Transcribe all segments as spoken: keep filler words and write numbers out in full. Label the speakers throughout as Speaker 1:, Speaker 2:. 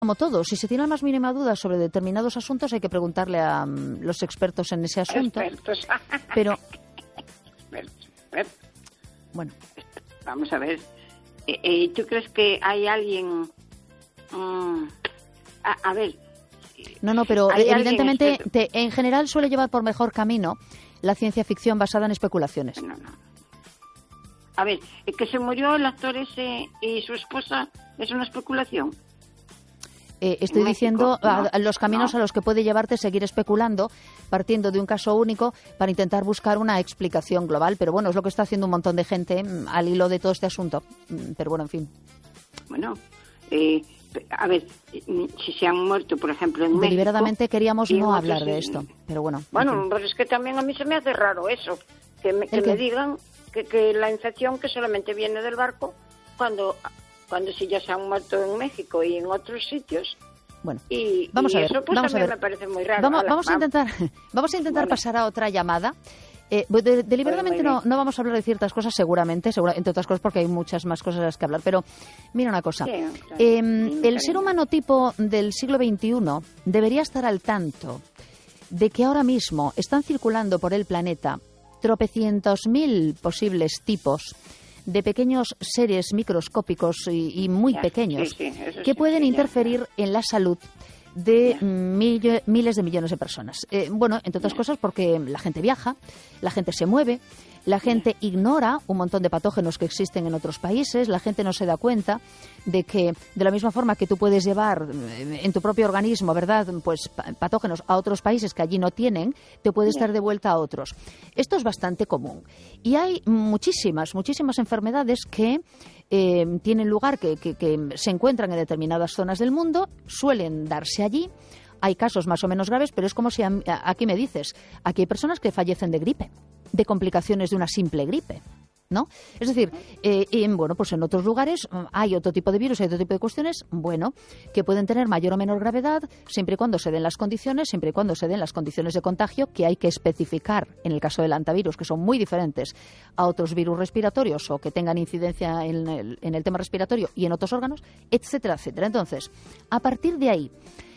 Speaker 1: Como todo, si se tiene la más mínima duda sobre determinados asuntos hay que preguntarle a um, los expertos en ese asunto.
Speaker 2: Expertos.
Speaker 1: Pero,
Speaker 2: Expertos, expertos.
Speaker 1: bueno.
Speaker 2: Vamos a ver. Eh, eh, ¿Tú crees que hay alguien... Um, a, a ver...
Speaker 1: No, no, pero
Speaker 2: ¿hay
Speaker 1: evidentemente
Speaker 2: alguien
Speaker 1: te, en general suele llevar por mejor camino la ciencia ficción basada en especulaciones.
Speaker 2: No, no. A ver, ¿es que se murió el actor ese y su esposa es una especulación?
Speaker 1: Eh, estoy
Speaker 2: México,
Speaker 1: diciendo
Speaker 2: ¿no?
Speaker 1: a, a los caminos
Speaker 2: ¿No?
Speaker 1: a los que puede llevarte seguir especulando, partiendo de un caso único para intentar buscar una explicación global. Pero bueno, es lo que está haciendo un montón de gente mm, al hilo de todo este asunto. Mm, Pero bueno, en fin.
Speaker 2: Bueno, eh, a ver, si se han muerto, por ejemplo, en
Speaker 1: Deliberadamente
Speaker 2: México,
Speaker 1: queríamos
Speaker 2: y en
Speaker 1: no
Speaker 2: otros-
Speaker 1: hablar de esto, pero bueno.
Speaker 2: Bueno,
Speaker 1: en fin.
Speaker 2: pues es que también a mí se me hace raro eso, que me, que
Speaker 1: ¿El qué?
Speaker 2: me digan que, que la infección que solamente viene del barco, cuando, cuando sí ya se han muerto en México y en otros sitios.
Speaker 1: Bueno,
Speaker 2: Y,
Speaker 1: vamos
Speaker 2: y
Speaker 1: a ver,
Speaker 2: eso pues
Speaker 1: vamos
Speaker 2: a mí
Speaker 1: a ver.
Speaker 2: me parece muy raro.
Speaker 1: Vamos,
Speaker 2: Ala,
Speaker 1: vamos a intentar, vamos a intentar
Speaker 2: Bueno.
Speaker 1: pasar a otra llamada. Eh, de- de- deliberadamente
Speaker 2: Pues muy
Speaker 1: no,
Speaker 2: bien.
Speaker 1: no vamos a hablar de ciertas cosas, seguramente, segura- entre otras cosas porque hay muchas más cosas de las que hablar. Pero mira una cosa,
Speaker 2: Sí, claro.
Speaker 1: Eh,
Speaker 2: Sí,
Speaker 1: el
Speaker 2: cariño.
Speaker 1: ser humano tipo del siglo veintiuno debería estar al tanto de que ahora mismo están circulando por el planeta tropecientos mil posibles tipos de pequeños seres microscópicos y, y muy
Speaker 2: Ya,
Speaker 1: pequeños
Speaker 2: sí, sí, eso
Speaker 1: que
Speaker 2: sí,
Speaker 1: pueden
Speaker 2: sí, ya,
Speaker 1: interferir en la salud de
Speaker 2: Ya.
Speaker 1: millo- miles de millones de personas. Eh, bueno, entre otras cosas porque la gente viaja, la gente se mueve, la gente ignora un montón de patógenos que existen en otros países, la gente no se da cuenta de que de la misma forma que tú puedes llevar eh, en tu propio organismo, ¿verdad?, pues pa- patógenos a otros países que allí no tienen, te puedes
Speaker 2: Ya.
Speaker 1: dar de vuelta a otros. Esto es bastante común. Y hay muchísimas, muchísimas enfermedades que eh, tienen lugar, que, que- que se encuentran en determinadas zonas del mundo, suelen darse allí. Hay casos más o menos graves, pero es como si a- a- aquí me dices, aquí hay personas que fallecen de gripe, de complicaciones de una simple gripe, ¿no? Es decir, eh, en, bueno, pues en otros lugares mm, hay otro tipo de virus, hay otro tipo de cuestiones, bueno, que pueden tener mayor o menor gravedad, siempre y cuando se den las condiciones, siempre y cuando se den las condiciones de contagio que hay que especificar en el caso del antivirus, que son muy diferentes a otros virus respiratorios o que tengan incidencia en el, en el tema respiratorio y en otros órganos, etcétera, etcétera. Entonces, a partir de ahí,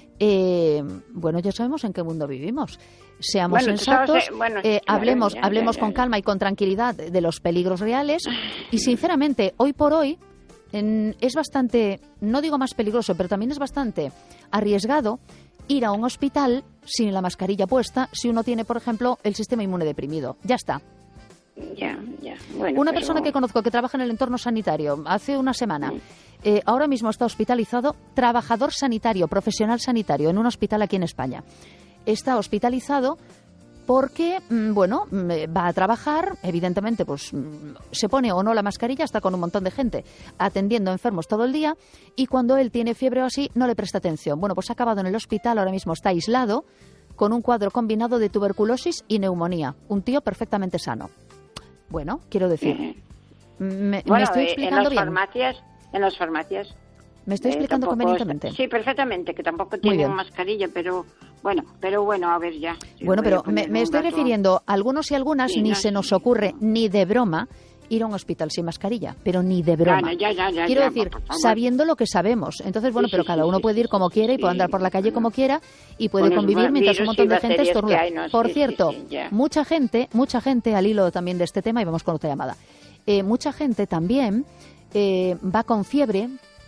Speaker 1: eh, bueno, ya sabemos en qué mundo vivimos. Seamos
Speaker 2: Bueno, tú
Speaker 1: sensatos,
Speaker 2: sabes, eh, bueno,
Speaker 1: eh,
Speaker 2: claro,
Speaker 1: hablemos,
Speaker 2: ya, ya,
Speaker 1: hablemos
Speaker 2: ya,
Speaker 1: con
Speaker 2: ya.
Speaker 1: calma y con tranquilidad de los peligros reales. Y sinceramente, hoy por hoy en- es bastante, no digo más peligroso, pero también es bastante arriesgado ir a un hospital sin la mascarilla puesta si uno tiene, por ejemplo, el sistema inmune deprimido. Ya está.
Speaker 2: Ya, ya. Bueno,
Speaker 1: Una
Speaker 2: pero-
Speaker 1: persona que conozco que trabaja en el entorno sanitario hace una semana, eh, ahora mismo está hospitalizado, trabajador sanitario, profesional sanitario, en un hospital aquí en España. Está hospitalizado porque, mm, bueno, mm, va a trabajar, evidentemente, pues mm, se pone o no la mascarilla, está con un montón de gente atendiendo enfermos todo el día y cuando él tiene fiebre o así, no le presta atención. Bueno, pues ha acabado en el hospital, ahora mismo está aislado con un cuadro combinado de tuberculosis y neumonía. Un tío perfectamente sano. Bueno, quiero decir, me, me
Speaker 2: Bueno,
Speaker 1: estoy
Speaker 2: eh, en
Speaker 1: explicando
Speaker 2: las
Speaker 1: bien.
Speaker 2: farmacias, en las farmacias.
Speaker 1: Me estoy
Speaker 2: eh,
Speaker 1: explicando
Speaker 2: tampoco
Speaker 1: convenientemente.
Speaker 2: está- Sí, perfectamente, que tampoco
Speaker 1: Muy
Speaker 2: tienen
Speaker 1: bien.
Speaker 2: mascarilla, pero bueno, pero bueno, a ver ya. Sí,
Speaker 1: Bueno,
Speaker 2: voy a
Speaker 1: pero me,
Speaker 2: poner
Speaker 1: me
Speaker 2: un
Speaker 1: estoy
Speaker 2: rato.
Speaker 1: refiriendo a algunos y algunas,
Speaker 2: Sí,
Speaker 1: ni
Speaker 2: no,
Speaker 1: se nos
Speaker 2: sí,
Speaker 1: ocurre
Speaker 2: no.
Speaker 1: ni de broma ir a un hospital sin mascarilla, pero ni de broma.
Speaker 2: no, ya, ya, ya,
Speaker 1: Quiero
Speaker 2: ya,
Speaker 1: decir,
Speaker 2: por favor.
Speaker 1: sabiendo lo que sabemos. Entonces, bueno,
Speaker 2: Sí,
Speaker 1: pero
Speaker 2: sí,
Speaker 1: cada
Speaker 2: sí,
Speaker 1: uno
Speaker 2: sí,
Speaker 1: puede ir
Speaker 2: sí,
Speaker 1: como
Speaker 2: sí,
Speaker 1: quiera y
Speaker 2: sí,
Speaker 1: puede andar por la calle
Speaker 2: bueno.
Speaker 1: como quiera y puede
Speaker 2: Con los
Speaker 1: convivir mientras un
Speaker 2: virus
Speaker 1: montón
Speaker 2: y
Speaker 1: de gente
Speaker 2: bacterias
Speaker 1: estornuda.
Speaker 2: que hay, no,
Speaker 1: Por
Speaker 2: sí,
Speaker 1: cierto,
Speaker 2: sí, sí, ya.
Speaker 1: mucha gente, mucha gente, al hilo también de este tema, y vamos con otra llamada, eh, mucha gente también eh, va con fiebre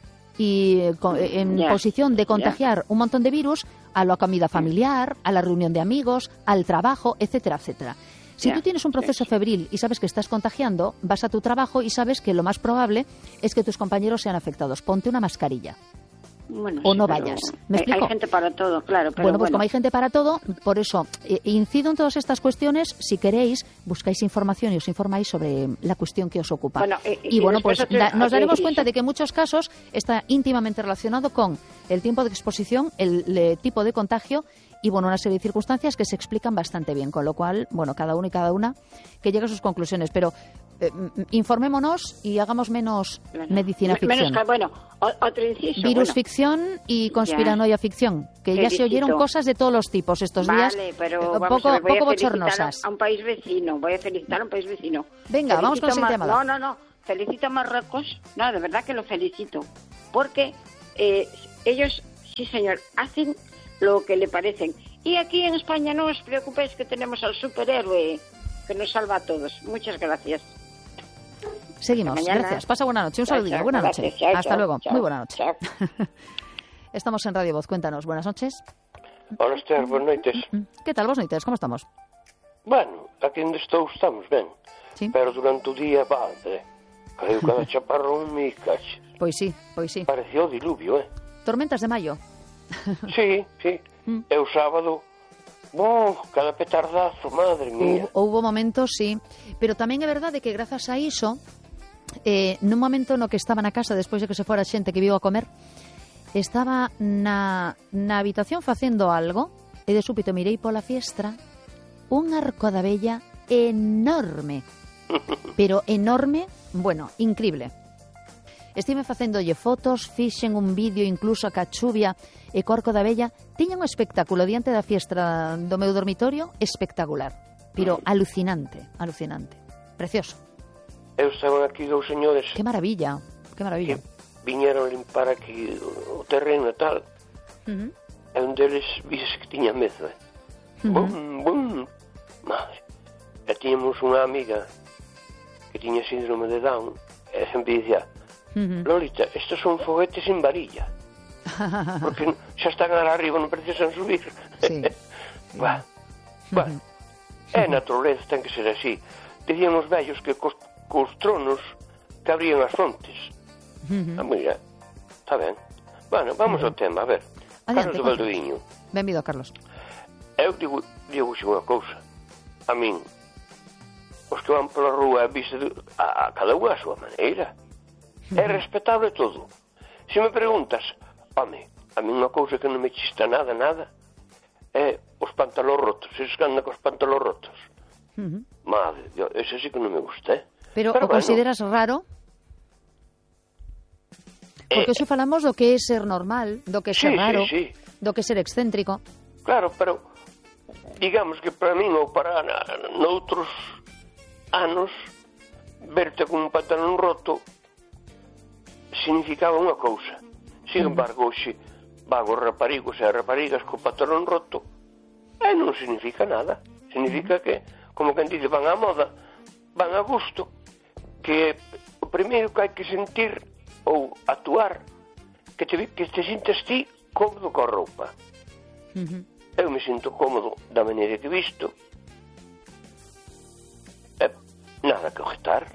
Speaker 1: y eh, con- eh, en
Speaker 2: Ya,
Speaker 1: posición de
Speaker 2: ya.
Speaker 1: contagiar un montón de virus a la comida familiar, a la reunión de amigos, al trabajo, etcétera, etcétera. Si
Speaker 2: Ya,
Speaker 1: tú tienes un proceso
Speaker 2: sí.
Speaker 1: febril y sabes que estás contagiando, vas a tu trabajo y sabes que lo más probable es que tus compañeros sean afectados. Ponte una mascarilla.
Speaker 2: Bueno,
Speaker 1: o
Speaker 2: sí,
Speaker 1: no
Speaker 2: pero
Speaker 1: vayas. ¿Me
Speaker 2: hay,
Speaker 1: explico?
Speaker 2: hay gente para todo, claro. Pero
Speaker 1: Bueno, pues como hay gente para todo, por eso eh, incido en todas estas cuestiones. Si queréis, buscáis información y os informáis sobre la cuestión que os ocupa.
Speaker 2: Bueno, eh,
Speaker 1: y
Speaker 2: y
Speaker 1: bueno,
Speaker 2: después
Speaker 1: pues
Speaker 2: otro-
Speaker 1: da- nos
Speaker 2: otro
Speaker 1: daremos
Speaker 2: inciso.
Speaker 1: cuenta de que en muchos casos está íntimamente relacionado con el tiempo de exposición, el, eh, tipo de contagio y bueno, una serie de circunstancias que se explican bastante bien, con lo cual, bueno, cada uno y cada una que llegue a sus conclusiones. Pero eh, mm, informémonos y hagamos menos
Speaker 2: Claro.
Speaker 1: medicina
Speaker 2: Me-
Speaker 1: ficción.
Speaker 2: Menos, que- bueno, o- otro inciso.
Speaker 1: Virus
Speaker 2: bueno.
Speaker 1: ficción y conspiranoia ficción, que ya se
Speaker 2: Felicito.
Speaker 1: oyeron cosas de todos los tipos estos días,
Speaker 2: Vale, pero
Speaker 1: eh,
Speaker 2: vamos
Speaker 1: poco,
Speaker 2: a ver, voy
Speaker 1: poco
Speaker 2: a felicitar
Speaker 1: bochornosas.
Speaker 2: a, a un país vecino, voy a felicitar a un país vecino.
Speaker 1: Venga, vamos con la
Speaker 2: Felicito
Speaker 1: siguiente
Speaker 2: a-
Speaker 1: llamada.
Speaker 2: No, no, no, felicito a Marruecos, no, de verdad que lo felicito, porque eh, ellos Sí, señor, hacen lo que le parecen. Y aquí en España no os preocupéis que tenemos al superhéroe que nos salva a todos. Muchas gracias.
Speaker 1: Seguimos, gracias. Pasa buena noche, un saludito. Buena noche.
Speaker 2: Chao,
Speaker 1: Hasta
Speaker 2: chao,
Speaker 1: luego.
Speaker 2: chao,
Speaker 1: Muy buena noche.
Speaker 2: chao.
Speaker 1: Estamos en Radio Voz, cuéntanos. Buenas noches.
Speaker 3: Hola, Esther, boas noites.
Speaker 1: Que tal, vos noites, como estamos?
Speaker 3: Bueno, aquí onde estou estamos ben.
Speaker 1: Sí.
Speaker 3: Pero durante o día, padre, caiu cada chaparrón me cache.
Speaker 1: Pois sí, pois sí.
Speaker 3: Parecía o diluvio, eh?
Speaker 1: Tormentas de maio.
Speaker 3: Sí, sí.
Speaker 1: Mm.
Speaker 3: E o sábado, oh, cada petardazo, madre mía.
Speaker 1: Houbo momentos, sí. Pero tamén é verdade que grazas a iso, eh, nun momento no que estaba na casa, despois de que se fora xente que viu a comer, estaba na, na habitación facendo algo, e de súbito mirei pola fiestra un arco da vella enorme. Pero enorme, bueno, increíble. Estive facéndolle fotos, fixen un vídeo incluso a cachuvia e corco da vella. Tiña un espectáculo diante da fiestra do meu dormitorio, espectacular, pero alucinante, alucinante, precioso.
Speaker 3: Eu estaban aquí dous señores
Speaker 1: Que maravilla, que maravilla.
Speaker 3: que viñeron limpar aquí o terreno e tal.
Speaker 1: Uh-huh.
Speaker 3: E un deles vise que tiña medo, eh?
Speaker 1: Uh-huh.
Speaker 3: Bum, bum, madre. E tiñamos unha amiga que tiña síndrome de Down e sempre dicía:
Speaker 1: Uh-huh.
Speaker 3: Lolita, estos son foguetes sin varilla. Porque xa están ara arriba, non precisan subir.
Speaker 1: Sí.
Speaker 3: Bah, bah. É naturaleza, ten que ser así. Dicían os vellos que cos, cos tronos que abrían as fontes.
Speaker 1: Uh-huh.
Speaker 3: Ah, mira, está ben. Bueno, vamos
Speaker 1: Uh-huh.
Speaker 3: ao tema, a ver.
Speaker 1: Adiante,
Speaker 3: Carlos do Valdoviño.
Speaker 1: Benvido, Carlos.
Speaker 3: Eu digo, digo unha cousa. A min, os que van pola rúa viste a, a cada unha a súa maneira. É respetable todo. Se me preguntas, home, a mí unha cousa que non me chista nada, nada, é os pantalóns rotos. Eses que andan cos pantalóns rotos.
Speaker 1: Uh-huh.
Speaker 3: Madre, Dios, ese sí que non me gusta, eh?
Speaker 1: Pero,
Speaker 3: Pero
Speaker 1: o
Speaker 3: bueno.
Speaker 1: consideras raro? Porque
Speaker 3: Eh,
Speaker 1: se falamos do que é ser normal, do que é
Speaker 3: sí,
Speaker 1: ser raro,
Speaker 3: sí, sí.
Speaker 1: do que é ser excéntrico.
Speaker 3: Claro, pero digamos que para min ou para na, noutros anos verte con un pantalón roto significaba unha cousa. Sin embargo, hoxe van os raparigos e as raparigas co pantalón roto e non significa nada. Significa que, como quen dice, van á moda, van a gusto, que o primeiro que hai que sentir ou actuar que te, que te sintas ti cómodo coa roupa.
Speaker 1: Uh-huh.
Speaker 3: Eu me sinto cómodo da maneira que visto. E nada que objetar.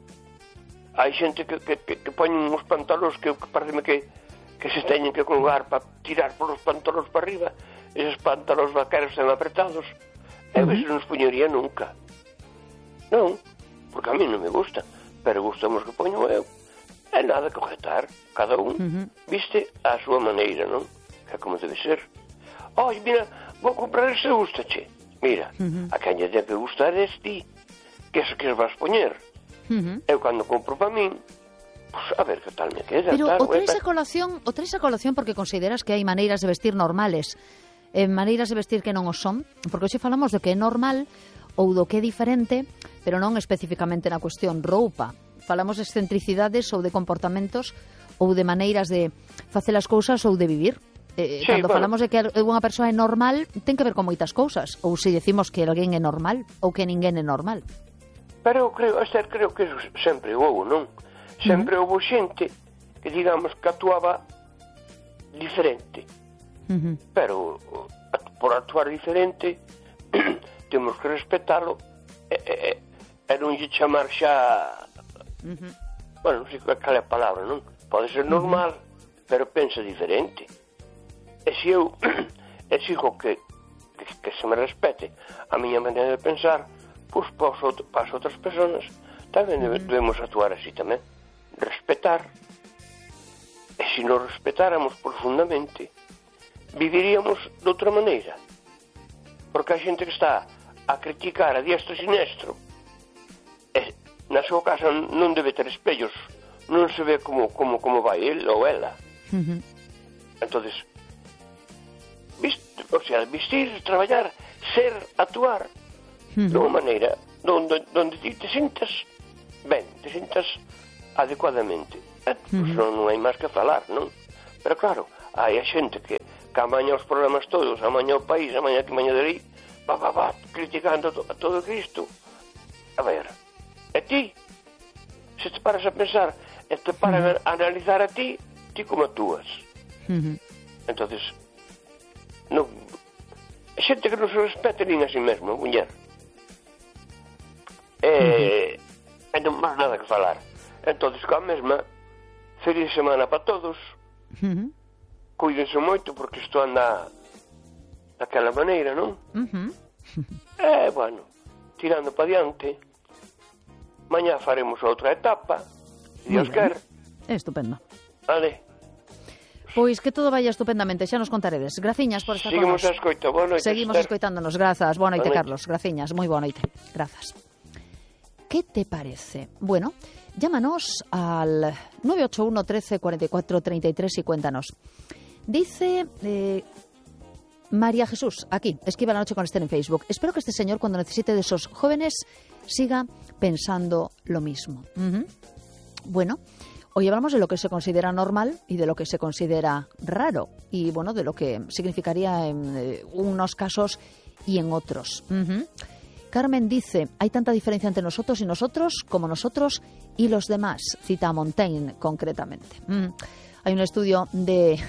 Speaker 3: Hai xente que, que, que, que poñen uns pantalóns que, que parece que, que se teñen que colgar para tirar polos pantalóns para arriba. Eses pantalóns vaqueros están apretados. Eu
Speaker 1: Uh-huh.
Speaker 3: eso non os poñería nunca. Non, porque a mí non me gusta. Pero gustamos que poño eu. É nada que objetar. Cada un
Speaker 1: Uh-huh.
Speaker 3: viste a súa maneira, non? Que é como debe ser. Oi, mira, vou comprar ese gustache. Mira,
Speaker 1: Uh-huh.
Speaker 3: a quen lle ten que gustar es ti. Que eso que vas poñer.
Speaker 1: Uh-huh.
Speaker 3: Eu cando compro para min, pues a ver que tal me queda.
Speaker 1: Pero
Speaker 3: tal,
Speaker 1: o traes
Speaker 3: tal.
Speaker 1: a colación, o traes a colación porque consideras que hai maneiras de vestir normales, eh, maneiras de vestir que non o son, porque hoxe falamos do que é normal ou do que é diferente, pero non especificamente na cuestión roupa. Falamos de excentricidades ou de comportamentos ou de maneiras de facer as cousas ou de vivir. Eh,
Speaker 3: Sí,
Speaker 1: cando
Speaker 3: bueno.
Speaker 1: falamos de que unha persoa é normal, ten que ver con moitas cousas. Ou se decimos que alguén é normal ou que ninguén é normal.
Speaker 3: Pero eu creo, Esther, creo que eso sempre houve, non? Sempre uh -huh. houve xente que, digamos, que actuaba diferente.
Speaker 1: Uh-huh.
Speaker 3: Pero por actuar diferente temos que respetalo e, e, e non lle chamar xa
Speaker 1: Uh-huh.
Speaker 3: bueno, non sei cal é a palabra, non? Pode ser normal, uh-huh. pero pensa diferente. E se eu exijo que, que, que se me respete a miña maneira de pensar, pois para as outras persoas tamén uh-huh. debemos actuar así tamén, respetar. E se nos respetáramos profundamente, viviríamos de outra maneira. Porque hai xente que está a criticar a diestro e sinestro, e na súa casa non debe ter espellos, non se ve como, como, como vai el ou ela.
Speaker 1: Uh-huh.
Speaker 3: Entonces, vist, o sea, vestir, traballar, ser, actuar,
Speaker 1: Uh-huh.
Speaker 3: de unha maneira donde, donde ti te sintas ben, te sintas adecuadamente. Eh, pues
Speaker 1: Uh-huh.
Speaker 3: non, non hai máis que falar, non? Pero claro, hai a xente que, que amaña os problemas todos, amaña o país, amaña aquí, amaña de aí, va, va, va, criticando to, a todo Cristo. A ver, e ti, se te paras a pensar, e te paran uh-huh. a analizar a ti, ti como actúas. Uh-huh. Entonces, non, a xente que non se respete nin a si mesmo, muller. E, uh-huh. e non máis nada que falar. Entonces, coa mesma, feliz semana para todos. Uh-huh. Cuídense moito porque isto anda daquela maneira, non? Uh-huh. E, bueno, tirando para diante, mañá faremos outra etapa, se Dios quer.
Speaker 1: Estupendo.
Speaker 3: Vale.
Speaker 1: Pois que todo vaya estupendamente, xa nos contaredes. Graciñas por estar con
Speaker 3: nos. Seguimos a escoita, boa noite.
Speaker 1: Seguimos escoitándonos, grazas. Boa noite, Carlos, graciñas, moi boa noite. Grazas. ¿Qué te parece? Bueno, llámanos al nueve ocho uno, trece, cuarenta y cuatro, treinta y tres y cuéntanos. Dice eh, María Jesús, aquí, esquiva la noche con Esther en Facebook. Espero que este señor, cuando necesite de esos jóvenes, siga pensando lo mismo. Uh-huh. Bueno, hoy hablamos de lo que se considera normal y de lo que se considera raro. Y, bueno, de lo que significaría en eh, unos casos y en otros. Uh-huh. Carmen dice, hay tanta diferencia entre nosotros y nosotros como nosotros y los demás. Cita a Montaigne, concretamente. Uh-huh. Hay un estudio de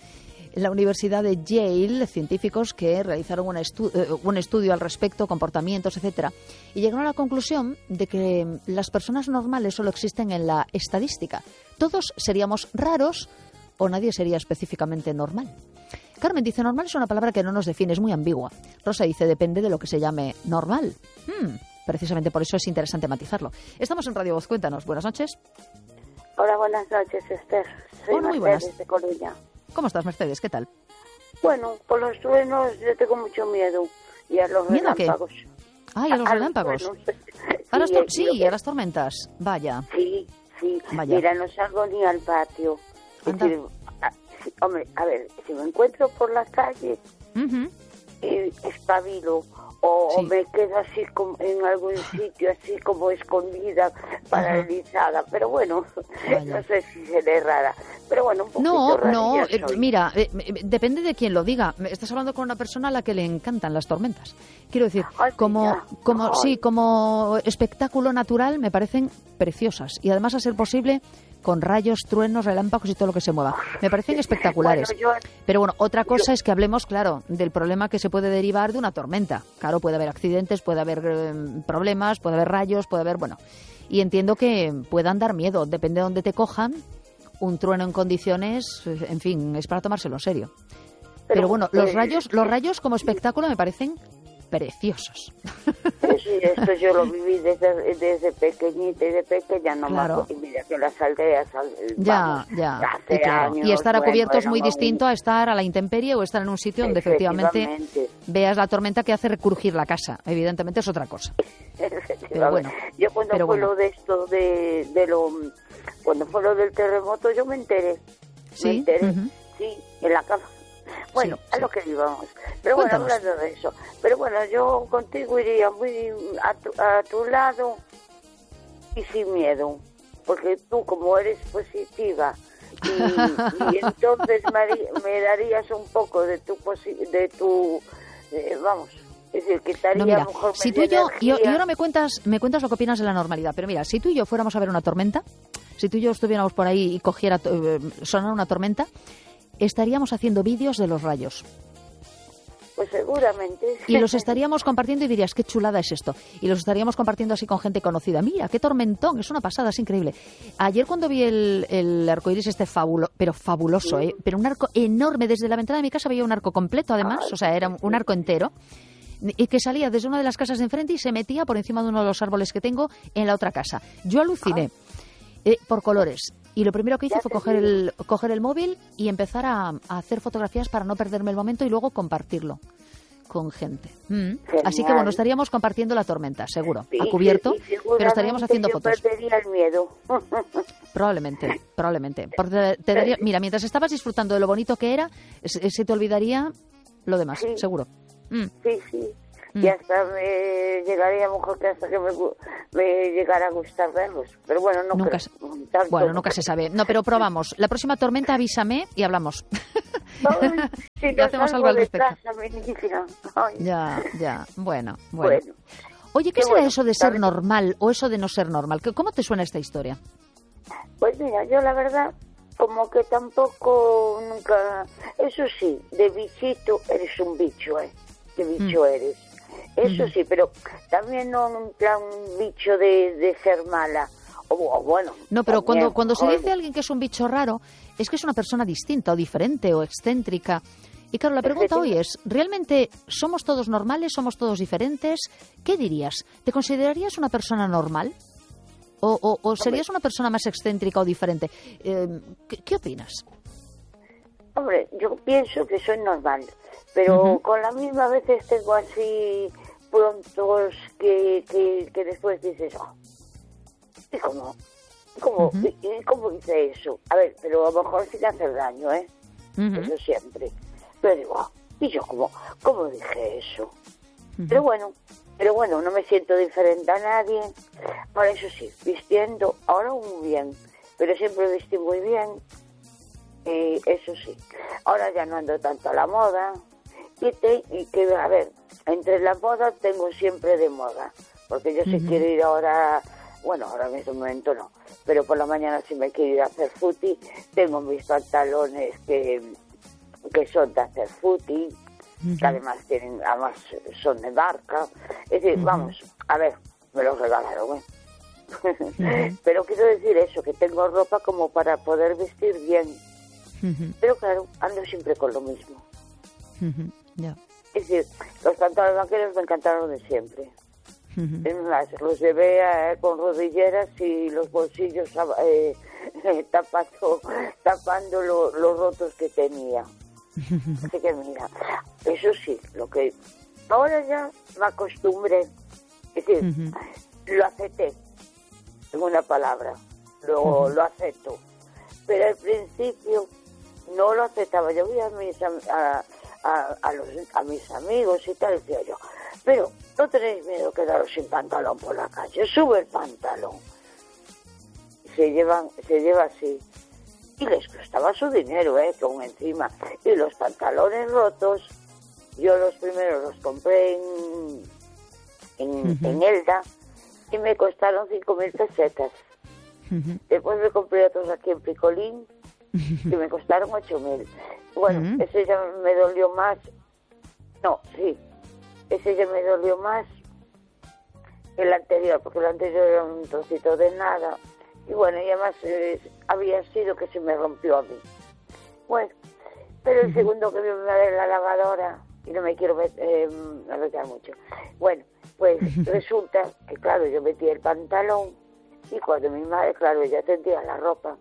Speaker 1: la Universidad de Yale, científicos que realizaron una estu- un estudio al respecto, comportamientos, etcétera, y llegaron a la conclusión de que las personas normales solo existen en la estadística. Todos seríamos raros o nadie sería específicamente normal. Carmen dice, normal es una palabra que no nos define, es muy ambigua. Rosa dice, depende de lo que se llame normal. Hmm, precisamente por eso es interesante matizarlo. Estamos en Radio Voz, cuéntanos. Buenas noches.
Speaker 4: Hola, buenas noches, Esther. Soy
Speaker 1: Hola, muy
Speaker 4: Mercedes
Speaker 1: buenas.
Speaker 4: de Coruña.
Speaker 1: ¿Cómo estás, Mercedes? ¿Qué tal?
Speaker 4: Bueno, por los truenos yo tengo mucho miedo. Y a los
Speaker 1: ¿Miedo a qué?
Speaker 4: relámpagos.
Speaker 1: Ay, a los
Speaker 4: a
Speaker 1: relámpagos.
Speaker 4: Los
Speaker 1: ¿A las tor-
Speaker 4: sí,
Speaker 1: sí, a las tormentas. Vaya.
Speaker 4: Sí, sí.
Speaker 1: Vaya.
Speaker 4: Mira, no salgo ni al patio. Es
Speaker 1: Anda.
Speaker 4: decir, a- sí, hombre, a ver, si me encuentro por la calle,
Speaker 1: Uh-huh.
Speaker 4: eh, espabilo. O,
Speaker 1: Sí.
Speaker 4: o me quedo así como en algún sitio, así como escondida, paralizada. Pero bueno,
Speaker 1: Vaya.
Speaker 4: no sé si seré rara. Pero bueno, un poquito
Speaker 1: No,
Speaker 4: rarilla
Speaker 1: no, eh,
Speaker 4: soy.
Speaker 1: mira, eh, eh, depende de quién lo diga. Estás hablando con una persona a la que le encantan las tormentas. Quiero decir,
Speaker 4: Ay,
Speaker 1: como,
Speaker 4: mira.
Speaker 1: como,
Speaker 4: Ay.
Speaker 1: sí, como espectáculo natural me parecen preciosas. Y además, a ser posible, con rayos, truenos, relámpagos y todo lo que se mueva. Me parecen espectaculares.
Speaker 4: Bueno, yo-
Speaker 1: Pero bueno, otra cosa
Speaker 4: yo-
Speaker 1: es que hablemos, claro, del problema que se puede derivar de una tormenta. Claro, puede haber accidentes, puede haber eh, problemas, puede haber rayos, puede haber, bueno. Y entiendo que puedan dar miedo, depende de dónde te cojan. Un trueno en condiciones, eh, en fin, es para tomárselo en serio. Pero,
Speaker 4: Pero,
Speaker 1: bueno, los
Speaker 4: eh,
Speaker 1: rayos, los rayos como espectáculo me parecen preciosos.
Speaker 4: Sí, esto yo lo viví desde, desde pequeñita y de pequeña no
Speaker 1: Claro.
Speaker 4: me acuerdo. Y mira que las aldeas, al-
Speaker 1: Ya,
Speaker 4: vamos,
Speaker 1: ya.
Speaker 4: hace
Speaker 1: Y, claro,
Speaker 4: años,
Speaker 1: y estar a
Speaker 4: bueno,
Speaker 1: cubierto es
Speaker 4: era
Speaker 1: muy
Speaker 4: muy-
Speaker 1: distinto a estar a la intemperie o estar en un sitio donde efectivamente
Speaker 4: Efectivamente.
Speaker 1: veas la tormenta que hace recrujir la casa. Evidentemente es otra cosa. Pero bueno,
Speaker 4: yo cuando
Speaker 1: pero
Speaker 4: fue
Speaker 1: bueno.
Speaker 4: lo de esto de, de lo cuando fue lo del terremoto yo me enteré.
Speaker 1: Sí,
Speaker 4: Me enteré,
Speaker 1: ujú.
Speaker 4: sí, en la cama. Bueno,
Speaker 1: Sí,
Speaker 4: a
Speaker 1: sí.
Speaker 4: lo que íbamos. Pero bueno,
Speaker 1: Cuéntanos.
Speaker 4: hablando de eso. Pero bueno, yo contigo iría muy a tu, a tu lado y sin miedo. Porque tú, como eres positiva, y, y entonces me, harí- me darías un poco de tu, posi- de tu eh, vamos, es decir, quitaría
Speaker 1: No, mira,
Speaker 4: a lo mejor
Speaker 1: si tú
Speaker 4: media
Speaker 1: y yo, y, y
Speaker 4: energía.
Speaker 1: ahora me cuentas, me cuentas lo que opinas de la normalidad, pero mira, si tú y yo fuéramos a ver una tormenta, si tú y yo estuviéramos por ahí y cogiera, to- eh, sonara una tormenta, estaríamos haciendo vídeos de los rayos.
Speaker 4: Pues seguramente.
Speaker 1: Y los estaríamos compartiendo y dirías, qué chulada es esto. Y los estaríamos compartiendo así con gente conocida. Mira, qué tormentón, es una pasada, es increíble. Ayer cuando vi el, el arcoíris este fabulo, pero fabuloso, ¿eh? Pero un arco enorme, desde la ventana de mi casa veía un arco completo además, o sea, era un arco entero, y que salía desde una de las casas de enfrente y se metía por encima de uno de los árboles que tengo en la otra casa. Yo aluciné eh, por colores. Y lo primero que hice
Speaker 4: Ya
Speaker 1: fue
Speaker 4: te
Speaker 1: coger
Speaker 4: digo.
Speaker 1: el, coger el móvil y empezar a, a hacer fotografías para no perderme el momento y luego compartirlo con gente. Mm. Así que bueno, estaríamos compartiendo la tormenta, seguro,
Speaker 4: Y-
Speaker 1: a cubierto,
Speaker 4: y
Speaker 1: pero estaríamos
Speaker 4: seguramente
Speaker 1: haciendo
Speaker 4: yo
Speaker 1: fotos.
Speaker 4: perdería el miedo.
Speaker 1: Probablemente, probablemente. Porque te, te daría, mira, mientras estabas disfrutando de lo bonito que era, se, se te olvidaría lo demás,
Speaker 4: Sí.
Speaker 1: seguro. Mm.
Speaker 4: Sí, sí. y hasta me llegaría a lo mejor que hasta que me, me llegara a gustar verlos. Pero bueno, no
Speaker 1: nunca
Speaker 4: creo.
Speaker 1: Se...
Speaker 4: Tanto
Speaker 1: Bueno,
Speaker 4: no
Speaker 1: nunca
Speaker 4: creo.
Speaker 1: se sabe. No, pero probamos. La próxima tormenta avísame y hablamos.
Speaker 4: Ay, si
Speaker 1: Y
Speaker 4: no
Speaker 1: hacemos
Speaker 4: salgo
Speaker 1: algo al
Speaker 4: de
Speaker 1: respecto.
Speaker 4: casa, mi niña. Ay.
Speaker 1: Ya, ya. Bueno, bueno.
Speaker 4: Bueno,
Speaker 1: Oye, ¿qué
Speaker 4: qué
Speaker 1: será
Speaker 4: bueno,
Speaker 1: eso de ser
Speaker 4: ¿sabes?
Speaker 1: normal o eso de no ser normal? ¿Qué- ¿Cómo te suena esta historia?
Speaker 4: pues mira, yo la verdad, como que tampoco nunca... Eso sí, de bichito eres un bicho, ¿eh? De bicho
Speaker 1: Mm.
Speaker 4: eres. Eso
Speaker 1: Ujú.
Speaker 4: sí, pero también no en un plan bicho de, de ser mala. O, o bueno...
Speaker 1: No, pero cuando,
Speaker 4: también,
Speaker 1: cuando se
Speaker 4: oye,
Speaker 1: dice a alguien que es un bicho raro, es que es una persona distinta o diferente o excéntrica. Y claro, la pregunta hoy es, ¿realmente somos todos normales, somos todos diferentes? ¿Qué dirías? ¿Te considerarías una persona normal? ¿O, o, o serías una persona más excéntrica o diferente? Eh, ¿qué, qué opinas?
Speaker 4: Hombre, yo pienso que soy normal, pero
Speaker 1: Ujú.
Speaker 4: con la misma a veces tengo así prontos que, que, que después dices, oh, ¿y cómo? ¿Y cómo,
Speaker 1: Ujú.
Speaker 4: y- y cómo hice eso? A ver, pero a lo mejor sin hacer daño, ¿eh?
Speaker 1: Ujú.
Speaker 4: Eso siempre. Pero digo, ah, ¿y yo cómo, cómo dije eso?
Speaker 1: Ujú.
Speaker 4: Pero bueno, pero bueno, no me siento diferente a nadie. Por eso sí, vistiendo, ahora muy bien, pero siempre vestí muy bien. Y eso sí, ahora ya no ando tanto a la moda. Y, te, y que, a ver, entre la moda tengo siempre de moda. Porque yo si
Speaker 1: Ujú.
Speaker 4: quiero ir ahora, bueno, ahora en este momento no, pero por la mañana si me quiero ir a hacer footy, tengo mis pantalones que, que son de hacer footy, que además tienen, además son de marca. Es decir,
Speaker 1: Ujú.
Speaker 4: vamos, a ver, me los regalaron, ¿eh?
Speaker 1: Ujú.
Speaker 4: Pero quiero decir eso, que tengo ropa como para poder vestir bien.
Speaker 1: Ujú.
Speaker 4: Pero claro, ando siempre con lo mismo.
Speaker 1: Ujú. Ya.
Speaker 4: Es decir, los pantalones vaqueros me encantaron de siempre.
Speaker 1: Ujú.
Speaker 4: Es más, los llevé eh, con rodilleras y los bolsillos eh, tapando, tapando lo- los rotos que tenía. Así que mira, eso sí, lo que ahora ya me acostumbré, es decir,
Speaker 1: Ujú.
Speaker 4: lo acepté, en una palabra, lo,
Speaker 1: Ujú.
Speaker 4: lo acepto. Pero al principio no lo aceptaba. Yo vi a mis, am- a, a, a los, a mis amigos y tal, decía yo, pero no tenéis miedo de quedaros sin pantalón por la calle, sube el pantalón. Se llevan, se lleva así. Y les costaba su dinero, ¿eh? Con encima. Y los pantalones rotos, yo los primeros los compré en, en,
Speaker 1: Ujú.
Speaker 4: en Elda y me costaron cinco mil pesetas.
Speaker 1: Ujú.
Speaker 4: Después me compré otros aquí en Picolín que me costaron ocho mil. Bueno,
Speaker 1: Ujú.
Speaker 4: ese ya me dolió más. No, sí, ese ya me dolió más que el anterior, porque el anterior era un trocito de nada. Y bueno, y además eh, había sido que se me rompió a mí. Bueno, pero el segundo que vi me de la lavadora, y no me quiero met- eh, meter mucho. Bueno, pues resulta que claro, yo metí el pantalón y cuando mi madre, claro, ella tendía la ropa.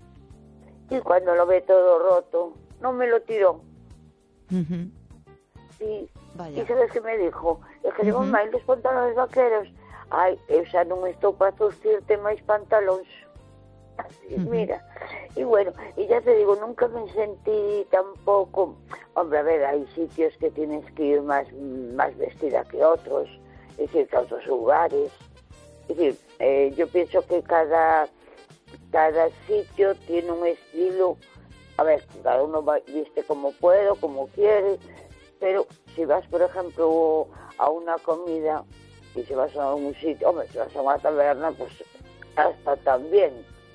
Speaker 4: Y cuando lo ve todo roto, no me lo tiró.
Speaker 1: Ujú.
Speaker 4: Y,
Speaker 1: Vaya.
Speaker 4: y ¿sabes qué me dijo? Es que digo,
Speaker 1: Ujú.
Speaker 4: mamá, ¿y los pantalones vaqueros? Ai, eu xa non estou para surtirte máis pantalóns. Así,
Speaker 1: Ujú.
Speaker 4: mira. Y bueno, y ya te digo, nunca me sentí tampoco... Hombre, a ver, hay sitios que tienes que ir más, más vestida que otros, es decir, que a otros lugares. Es decir, eh, yo pienso que cada, cada sitio tiene un estilo. A ver, cada uno va, viste como puede, como quiere, pero si vas, por ejemplo, a una comida y si vas a un sitio, hombre, si vas a una taberna, pues hasta también.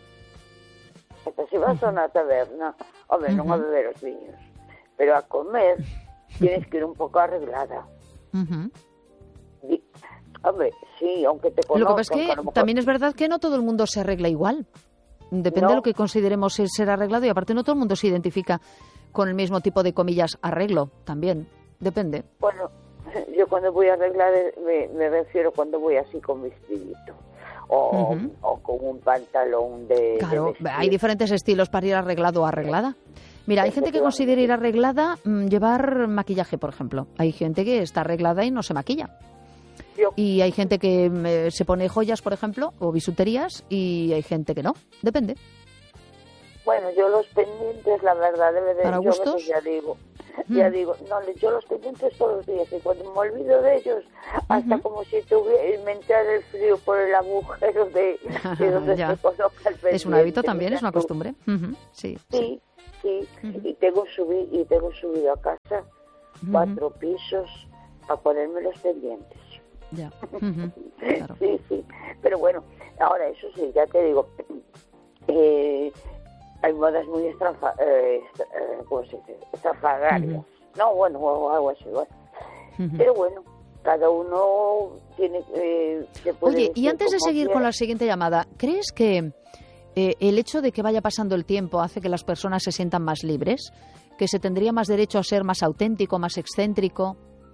Speaker 4: Hasta si vas a una taberna, hombre, no a
Speaker 1: Ujú.
Speaker 4: beber los viños, pero a comer tienes que ir un poco arreglada.
Speaker 1: Ujú.
Speaker 4: Y, hombre, sí, aunque te
Speaker 1: Lo
Speaker 4: conozcan.
Speaker 1: que pasa es
Speaker 4: a
Speaker 1: que
Speaker 4: lo mejor-
Speaker 1: también es verdad que no todo el mundo se arregla igual. Depende
Speaker 4: No.
Speaker 1: de lo que consideremos el ser arreglado y aparte no todo el mundo se identifica con el mismo tipo de comillas arreglo también. Depende.
Speaker 4: Bueno, yo cuando voy a arreglar eh, me, me refiero cuando voy así con vestidito o,
Speaker 1: Ujú.
Speaker 4: o con un pantalón de,
Speaker 1: Claro,
Speaker 4: de vestir.
Speaker 1: hay diferentes estilos para ir arreglado o arreglada. Mira, hay gente que considera ir arreglada mm, llevar maquillaje, por ejemplo. Hay gente que está arreglada y no se maquilla.
Speaker 4: Yo-
Speaker 1: Y hay gente que mm, se pone joyas, por ejemplo, o bisuterías, y hay gente que no. Depende.
Speaker 4: Bueno, yo los pendientes, la verdad, debe de
Speaker 1: ¿Para
Speaker 4: yo
Speaker 1: gustos?
Speaker 4: ya digo. Ya digo, no, yo los pendientes todos los días, y cuando me olvido de ellos, hasta uh-huh. como si tuviera, me entrara el frío por el agujero de, de donde se coloca el pendiente.
Speaker 1: Es un hábito también, es una costumbre. Uh-huh. Sí,
Speaker 4: sí, sí. sí. Uh-huh. Y tengo subido, y tengo subido a casa uh-huh. cuatro pisos a ponerme los pendientes.
Speaker 1: Ya. Uh-huh. Claro.
Speaker 4: Sí, sí. Pero bueno, ahora eso sí, ya te digo, eh, hay modas muy estrafa, eh, ¿cómo se dice? estrafalarias. Uh-huh. No, bueno, o algo así. Bueno. Uh-huh. Pero bueno, cada uno tiene... Eh, se puede
Speaker 1: Oye, y antes de seguir quiera. con la siguiente llamada, ¿crees que eh, el hecho de que vaya pasando el tiempo hace que las personas se sientan más libres? ¿Que se tendría más derecho a ser más auténtico, más excéntrico?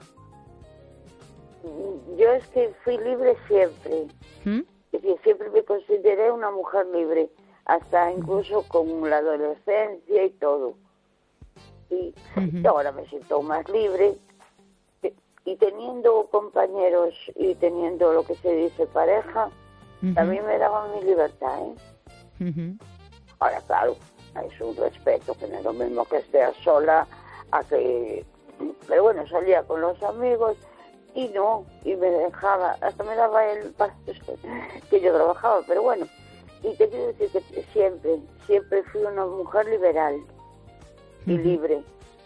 Speaker 4: Yo es que fui libre siempre. ¿Mm? Es decir, siempre me consideré una mujer libre. Hasta incluso con la adolescencia y todo. Y uh-huh. ahora me siento más libre. Y teniendo compañeros y teniendo lo que se dice pareja, uh-huh. también me daban mi libertad, ¿eh? Uh-huh. Ahora, claro, es un respeto, que no es lo mismo que esté sola a que... Pero bueno, salía con los amigos y no, y me dejaba, hasta me daba el que yo trabajaba, pero bueno. Y te quiero decir que siempre, siempre fui una mujer liberal y uh-huh. libre.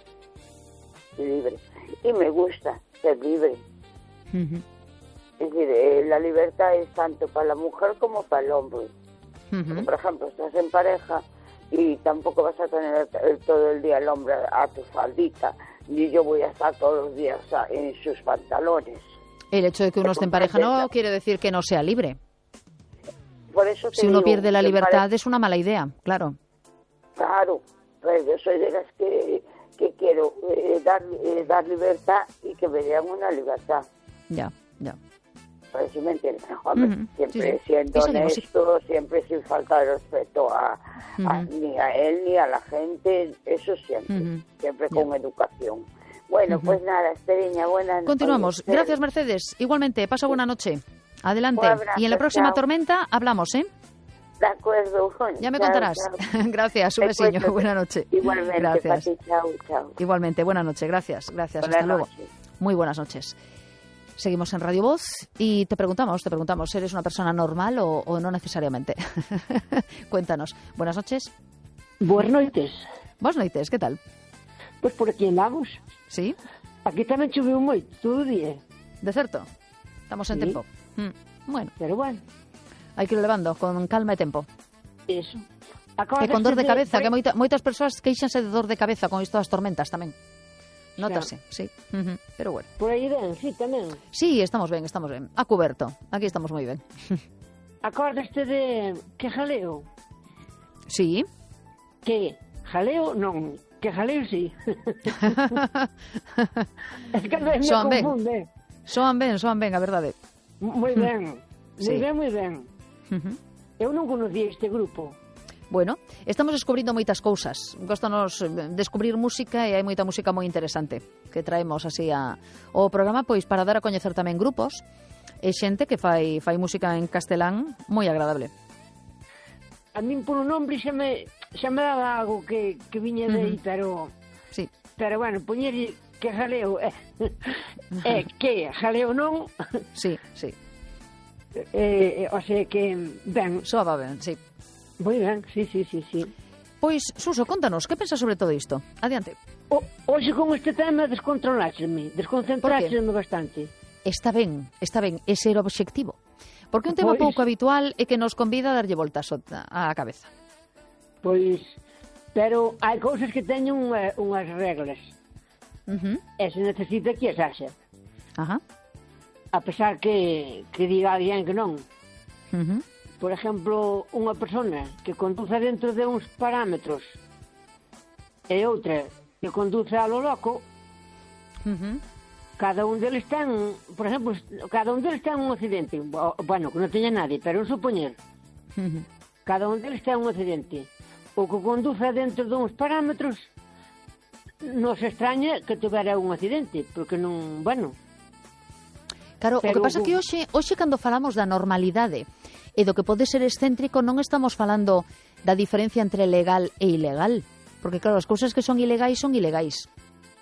Speaker 4: Y libre. Y me gusta ser libre. Uh-huh. Es decir, eh, la libertad es tanto para la mujer como para el hombre. Uh-huh. Porque, por ejemplo, estás en pareja y tampoco vas a tener el, todo el día el hombre a tu faldita, ni yo voy a estar todos los días a, en sus pantalones.
Speaker 1: El hecho de que uno esté en pareja no quiere decir que no sea libre.
Speaker 4: Por eso
Speaker 1: si uno
Speaker 4: digo,
Speaker 1: pierde la libertad
Speaker 4: parece...
Speaker 1: es una mala idea, claro.
Speaker 4: Claro, pues yo soy de las que, que quiero eh, dar, eh, dar libertad y que me den una libertad.
Speaker 1: Ya, ya.
Speaker 4: Por eso me entiendes. Hombre,
Speaker 1: uh-huh.
Speaker 4: siempre
Speaker 1: sí, sí.
Speaker 4: siendo
Speaker 1: sí,
Speaker 4: honesto,
Speaker 1: sí.
Speaker 4: siempre sin falta de respeto a, uh-huh. a, ni a él ni a la gente, eso siempre, uh-huh. siempre con yeah. educación. Bueno, uh-huh. pues nada, Esteriña, buenas noches.
Speaker 1: Continuamos. Gracias, Mercedes. Igualmente, pasa buena noche. Adelante.
Speaker 4: Abrazo,
Speaker 1: y en la próxima
Speaker 4: chao.
Speaker 1: tormenta hablamos, ¿eh?
Speaker 4: De acuerdo.
Speaker 1: Ya me
Speaker 4: chao,
Speaker 1: contarás.
Speaker 4: Chao.
Speaker 1: Gracias, un besillo. Buenas noches.
Speaker 4: Igualmente,
Speaker 1: gracias.
Speaker 4: Pati, chao, chao.
Speaker 1: Igualmente, buenas noches. Gracias, gracias.
Speaker 4: Buenas
Speaker 1: Hasta luego.
Speaker 4: noches.
Speaker 1: Muy buenas noches. Seguimos en Radio Voz y te preguntamos, te preguntamos, ¿eres una persona normal o, o no necesariamente? Cuéntanos. Buenas noches.
Speaker 5: Buenas noches.
Speaker 1: Buenas noches, ¿qué tal?
Speaker 5: Pues por aquí andamos.
Speaker 1: Sí?
Speaker 5: Aquí tamén choveu moito, todo o día.
Speaker 1: De certo? Estamos en
Speaker 5: sí.
Speaker 1: tempo. Mm. Bueno.
Speaker 5: Pero bueno.
Speaker 1: Hai que ir levando con calma e tempo.
Speaker 5: Eso.
Speaker 1: E con dor de cabeza, de... que moita, moitas persoas queixanse de dor de cabeza con isto das tormentas tamén. Notase, claro. sí. Uh-huh. Pero bueno.
Speaker 5: Por aí ben, sí, tamén.
Speaker 1: Sí, estamos ben, estamos ben. A cuberto. Aquí estamos moi ben.
Speaker 5: Acordaste de que jaleo?
Speaker 1: Sí.
Speaker 5: Que jaleo non, que jaleo sí. Es que me
Speaker 1: soan
Speaker 5: confunde.
Speaker 1: Ben. Soan ben, soan ben, a verdade.
Speaker 5: Moi ben,
Speaker 1: sí.
Speaker 5: moi ben, moi ben.
Speaker 1: Uh-huh.
Speaker 5: Eu non conocía este grupo.
Speaker 1: Bueno, estamos descubrindo moitas cousas. Góstanos descubrir música e hai moita música moi interesante que traemos así a, o programa pois para dar a coñecer tamén grupos e xente que fai fai música en castelán moi agradable.
Speaker 5: A min por un nombre xa me xa me daba algo que, que viña de aí, uh-huh. pero
Speaker 1: sí.
Speaker 5: Pero bueno, poñer que jaleo é eh, eh, que jaleo non.
Speaker 1: Sí, sí.
Speaker 5: Eh, o sea que ben,
Speaker 1: soaba ben, sí.
Speaker 5: Moi ben, sí, sí, sí, sí.
Speaker 1: Pois, Suso, contanos, que pensas sobre todo isto? Adiante.
Speaker 5: O, hoxe con este tema descontroláxeme, desconcentráxeme bastante.
Speaker 1: Está ben, está ben, ese era o obxectivo. Porque un tema pois, pouco habitual é que nos convida a darlle voltas á cabeza.
Speaker 5: Pois, pero hai cousas que teñen unha, unhas reglas.
Speaker 1: Uh-huh.
Speaker 5: E se necesita que as haxa.
Speaker 1: Ajá.
Speaker 5: A pesar que, que diga alguén que non.
Speaker 1: Uh-huh.
Speaker 5: Por exemplo, unha persona que conduza dentro de uns parámetros e outra que conduce a lo loco,
Speaker 1: uh-huh.
Speaker 5: cada un deles ten, por exemplo, cada un deles ten un accidente. Bueno, que non teña nadie, pero un supoñer.
Speaker 1: Uh-huh.
Speaker 5: Cada un deles ten un accidente. O que conduce dentro de uns parámetros non se extraña que tivera un accidente, porque non, bueno...
Speaker 1: Claro, pero o que pasa é que hoxe, hoxe cando falamos da normalidade e do que pode ser excéntrico non estamos falando da diferencia entre legal e ilegal, porque claro, as cousas que son ilegais son ilegais.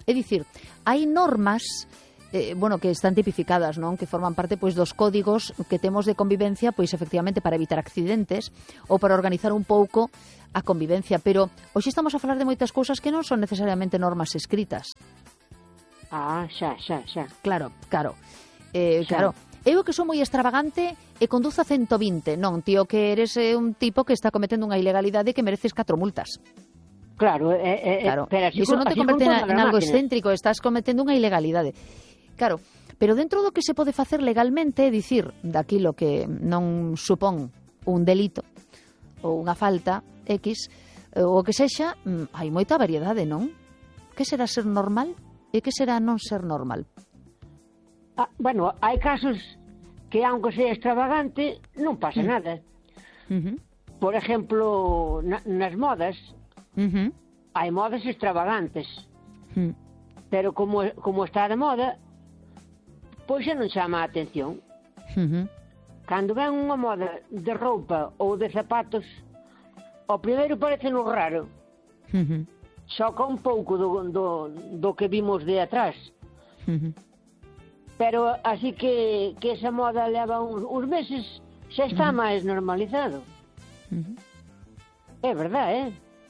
Speaker 1: É dicir, hai normas eh, bueno, que están tipificadas, non? Que forman parte pois dos códigos que temos de convivencia, pois efectivamente para evitar accidentes ou para organizar un pouco a convivencia, pero hoxe estamos a falar de moitas cousas que non son necesariamente normas escritas.
Speaker 5: Ah, xa, xa, xa.
Speaker 1: Claro, claro. Eh, claro. Eu que sou moi extravagante e conduzo a ciento vinte, non, tío, que eres eh, un tipo que está cometendo unha ilegalidade que mereces catro multas.
Speaker 5: Claro, eh, eh,
Speaker 1: claro.
Speaker 5: pero así,
Speaker 1: Iso non te converte en algo excéntrico, estás cometendo unha ilegalidade. Claro, pero dentro do que se pode facer legalmente, é dicir, daquilo que non supón un delito ou unha falta X, ou o que sexa, hai moita variedade, non? Que será ser normal e que será non ser normal?
Speaker 5: Ah, bueno, hai casos que, aunque sea extravagante, non pasa mm. nada.
Speaker 1: Uh-huh.
Speaker 5: Por exemplo, na, nas modas,
Speaker 1: uh-huh.
Speaker 5: hai modas extravagantes.
Speaker 1: Uh-huh.
Speaker 5: Pero como, como está de moda, pois xa non chama a atención.
Speaker 1: Uh-huh.
Speaker 5: Cando ven unha moda de roupa ou de zapatos, o primeiro parece no raro.
Speaker 1: Uh-huh.
Speaker 5: Xoca un pouco do, do, do que vimos de atrás.
Speaker 1: Uh-huh.
Speaker 5: Pero así que, que esa moda leva uns, uns meses, xa está uh-huh. máis normalizado.
Speaker 1: Uh-huh.
Speaker 5: É verdade, eh?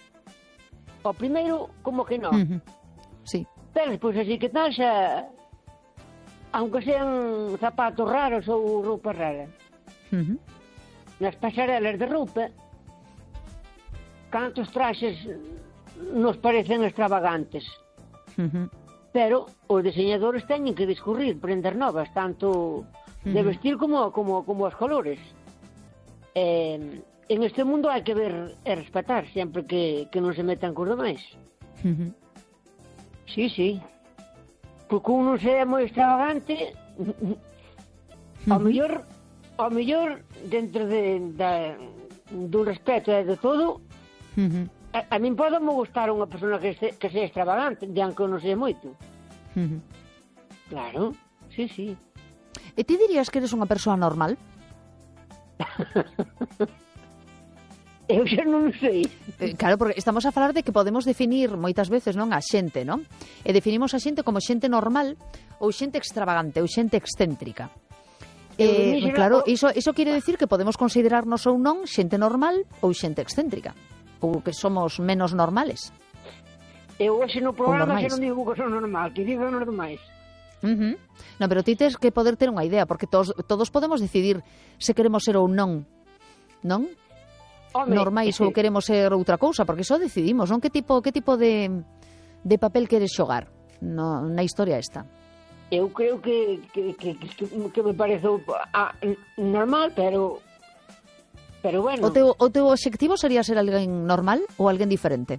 Speaker 5: O primeiro, como que non.
Speaker 1: Uh-huh. Sí.
Speaker 5: Pero despois así que tal xa... Aunque sean zapatos raros ou roupa rara.
Speaker 1: Uh-huh.
Speaker 5: Nas pasarelas de roupa, cantos traxes nos parecen extravagantes.
Speaker 1: Uh-huh.
Speaker 5: Pero os diseñadores teñen que discurrir prendas novas, tanto de
Speaker 1: uh-huh.
Speaker 5: vestir como, como, como os colores. Eh, en este mundo hai que ver e respetar, sempre que, que non se metan cos demais.
Speaker 1: Uh-huh.
Speaker 5: Sí, sí. Porque un non sea moi extravagante, uh-huh. ao mellor, ao mellor dentro de, da, do respeto e de todo,
Speaker 1: uh-huh.
Speaker 5: a, a min pode me gustar unha persona que, se, que sea extravagante, de aunque non sea moito.
Speaker 1: Uh-huh.
Speaker 5: Claro, sí, sí.
Speaker 1: E ti dirías que eres unha persoa normal?
Speaker 5: Eu xa non sei.
Speaker 1: Eh, claro, porque estamos a falar de que podemos definir moitas veces, non, a xente, non? E definimos a xente como xente normal ou xente extravagante ou xente excéntrica. Eh, claro, iso, iso quere decir que podemos considerarnos ou non xente normal ou xente excéntrica, ou que somos menos normales.
Speaker 5: Eu hoxe no programa xa non digo que son normal, que digo normais.
Speaker 1: Uh-huh. Non, pero ti tes que poder ter unha idea, porque todos, todos podemos decidir se queremos ser ou non, non? Home, normais ou queremos ser outra cousa, porque iso decidimos, non? Que tipo, que tipo de, de papel queres xogar no, na historia esta?
Speaker 5: Eu creo que, que, que, que, que me parece ah, normal, pero pero bueno.
Speaker 1: O teu, o teu obxectivo sería ser alguén normal ou alguén diferente?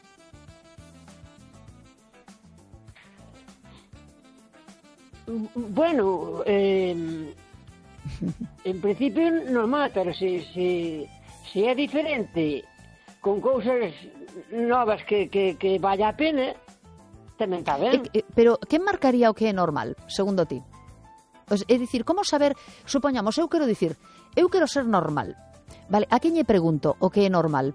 Speaker 5: Bueno, eh, en principio normal, pero si, si, si é diferente con cousas novas que, que, que vaya a pena, tamén está ben.
Speaker 1: E, pero quen marcaría o que é normal, segundo ti? Pues, é dicir, como saber, supoñamos, eu quero dicir, eu quero ser normal. Vale, a quen lle pregunto o que é normal?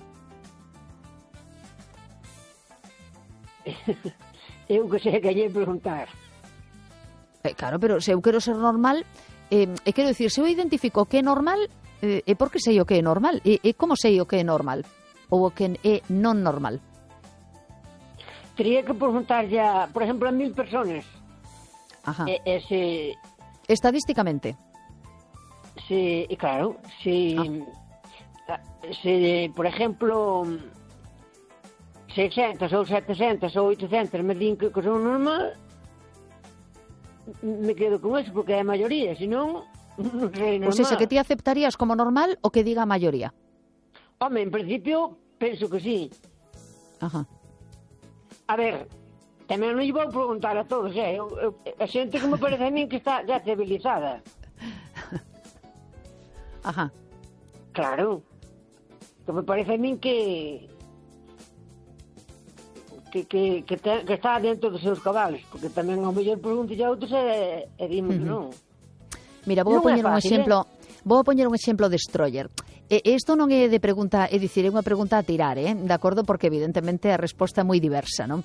Speaker 5: Eu que sei que lle preguntar.
Speaker 1: Eh, claro, pero se eu quero ser normal, eh, e quero dicir, se eu identifico o que é normal, eh, é porque sei o que é normal. E, e como sei o que é normal? Ou o que é non normal?
Speaker 5: Tería que preguntar ya, por exemplo, a mil personas.
Speaker 1: Ajá.
Speaker 5: E, ese...
Speaker 1: Estadísticamente.
Speaker 5: Sí, y claro, si, ah. si, por ejemplo, seiscentos ou setecentos ou oitocentos me din que, que son normal, me quedo con eso, porque é a maioría, senón non sei normal.
Speaker 1: O sea, que ti aceptarías como normal o que diga a maioría?
Speaker 5: Home, en principio, penso que sí.
Speaker 1: Ajá.
Speaker 5: A ver, tamén non lle vou preguntar a todos, eh? A xente que me parece a min que está ya civilizada.
Speaker 1: Ajá.
Speaker 5: Claro. Que me parece a min que... que, que, que, te, que está dentro dos seus cabales, porque tamén ao mellor pregunto a outros e, e dimos uh-huh. que non.
Speaker 1: Mira, vou
Speaker 5: non
Speaker 1: poñer
Speaker 5: fácil,
Speaker 1: un exemplo,
Speaker 5: eh?
Speaker 1: vou poñer un exemplo destroyer. E isto non é de pregunta, é dicir, é unha pregunta a tirar, eh? De acordo, porque evidentemente a resposta é moi diversa, non?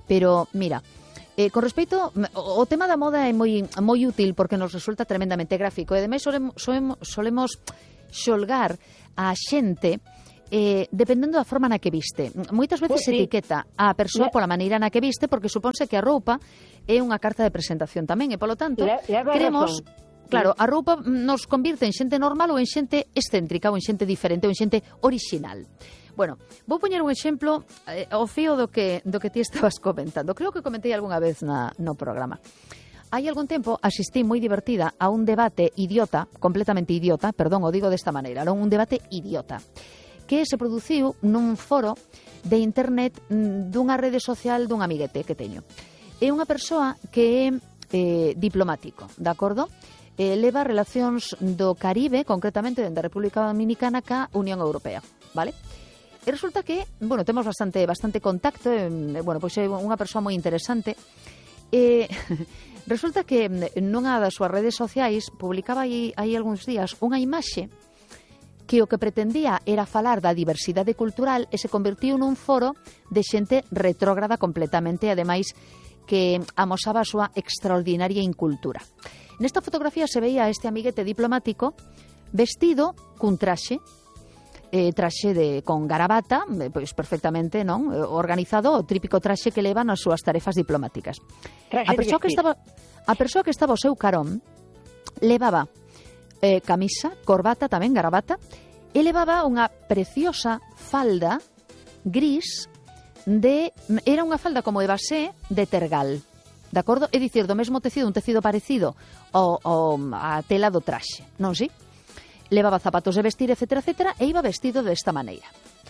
Speaker 1: Pero, mira, eh, con respecto, o tema da moda é moi moi útil porque nos resulta tremendamente gráfico e ademais solemos, solemos, solemos xolgar a xente eh, dependendo da forma na que viste. Moitas veces
Speaker 5: Pois
Speaker 1: se
Speaker 5: sí.
Speaker 1: etiqueta a persoa pola maneira na que viste porque suponse que a roupa é unha carta de presentación tamén e polo tanto
Speaker 5: Le- leva
Speaker 1: queremos
Speaker 5: razón.
Speaker 1: claro, a roupa nos convirte en xente normal ou en xente excéntrica ou en xente diferente ou en xente orixinal. Bueno, vou poñer un exemplo eh, ao fío do que do que ti estabas comentando. Creo que comentei algunha vez na, no programa. Hai algún tempo asistí moi divertida a un debate idiota, completamente idiota, perdón, o digo desta maneira, non un debate idiota, que se produciu nun foro de internet mm, dunha rede social dun amiguete que teño. É unha persoa que é eh, diplomático, de acordo? Eh, leva relacións do Caribe, concretamente dende a República Dominicana ca Unión Europea, vale? E resulta que, bueno, temos bastante bastante contacto, e, bueno, pois é unha persoa moi interesante. E resulta que nunha das súas redes sociais publicaba aí, aí algúns días unha imaxe que o que pretendía era falar da diversidade cultural e se convertiu nun foro de xente retrógrada completamente, e ademais que amosaba a súa extraordinaria incultura. Nesta fotografía se veía a este amiguete diplomático vestido cun traxe, eh, traxe de con garabata, eh, pois perfectamente, non, eh, organizado, o típico traxe que leva nas súas tarefas diplomáticas.
Speaker 5: Traxe
Speaker 1: A
Speaker 5: de
Speaker 1: persoa que
Speaker 5: vestir.
Speaker 1: estaba a persoa que estaba ao seu carón levaba eh, camisa, corbata, tamén garabata, e levaba unha preciosa falda gris de era unha falda como de basé de tergal. De acordo? É dicir, do mesmo tecido, un tecido parecido ao, ao a tela do traxe, non si? Levaba zapatos de vestir, etcétera, etcétera, e iba vestido desta maneira.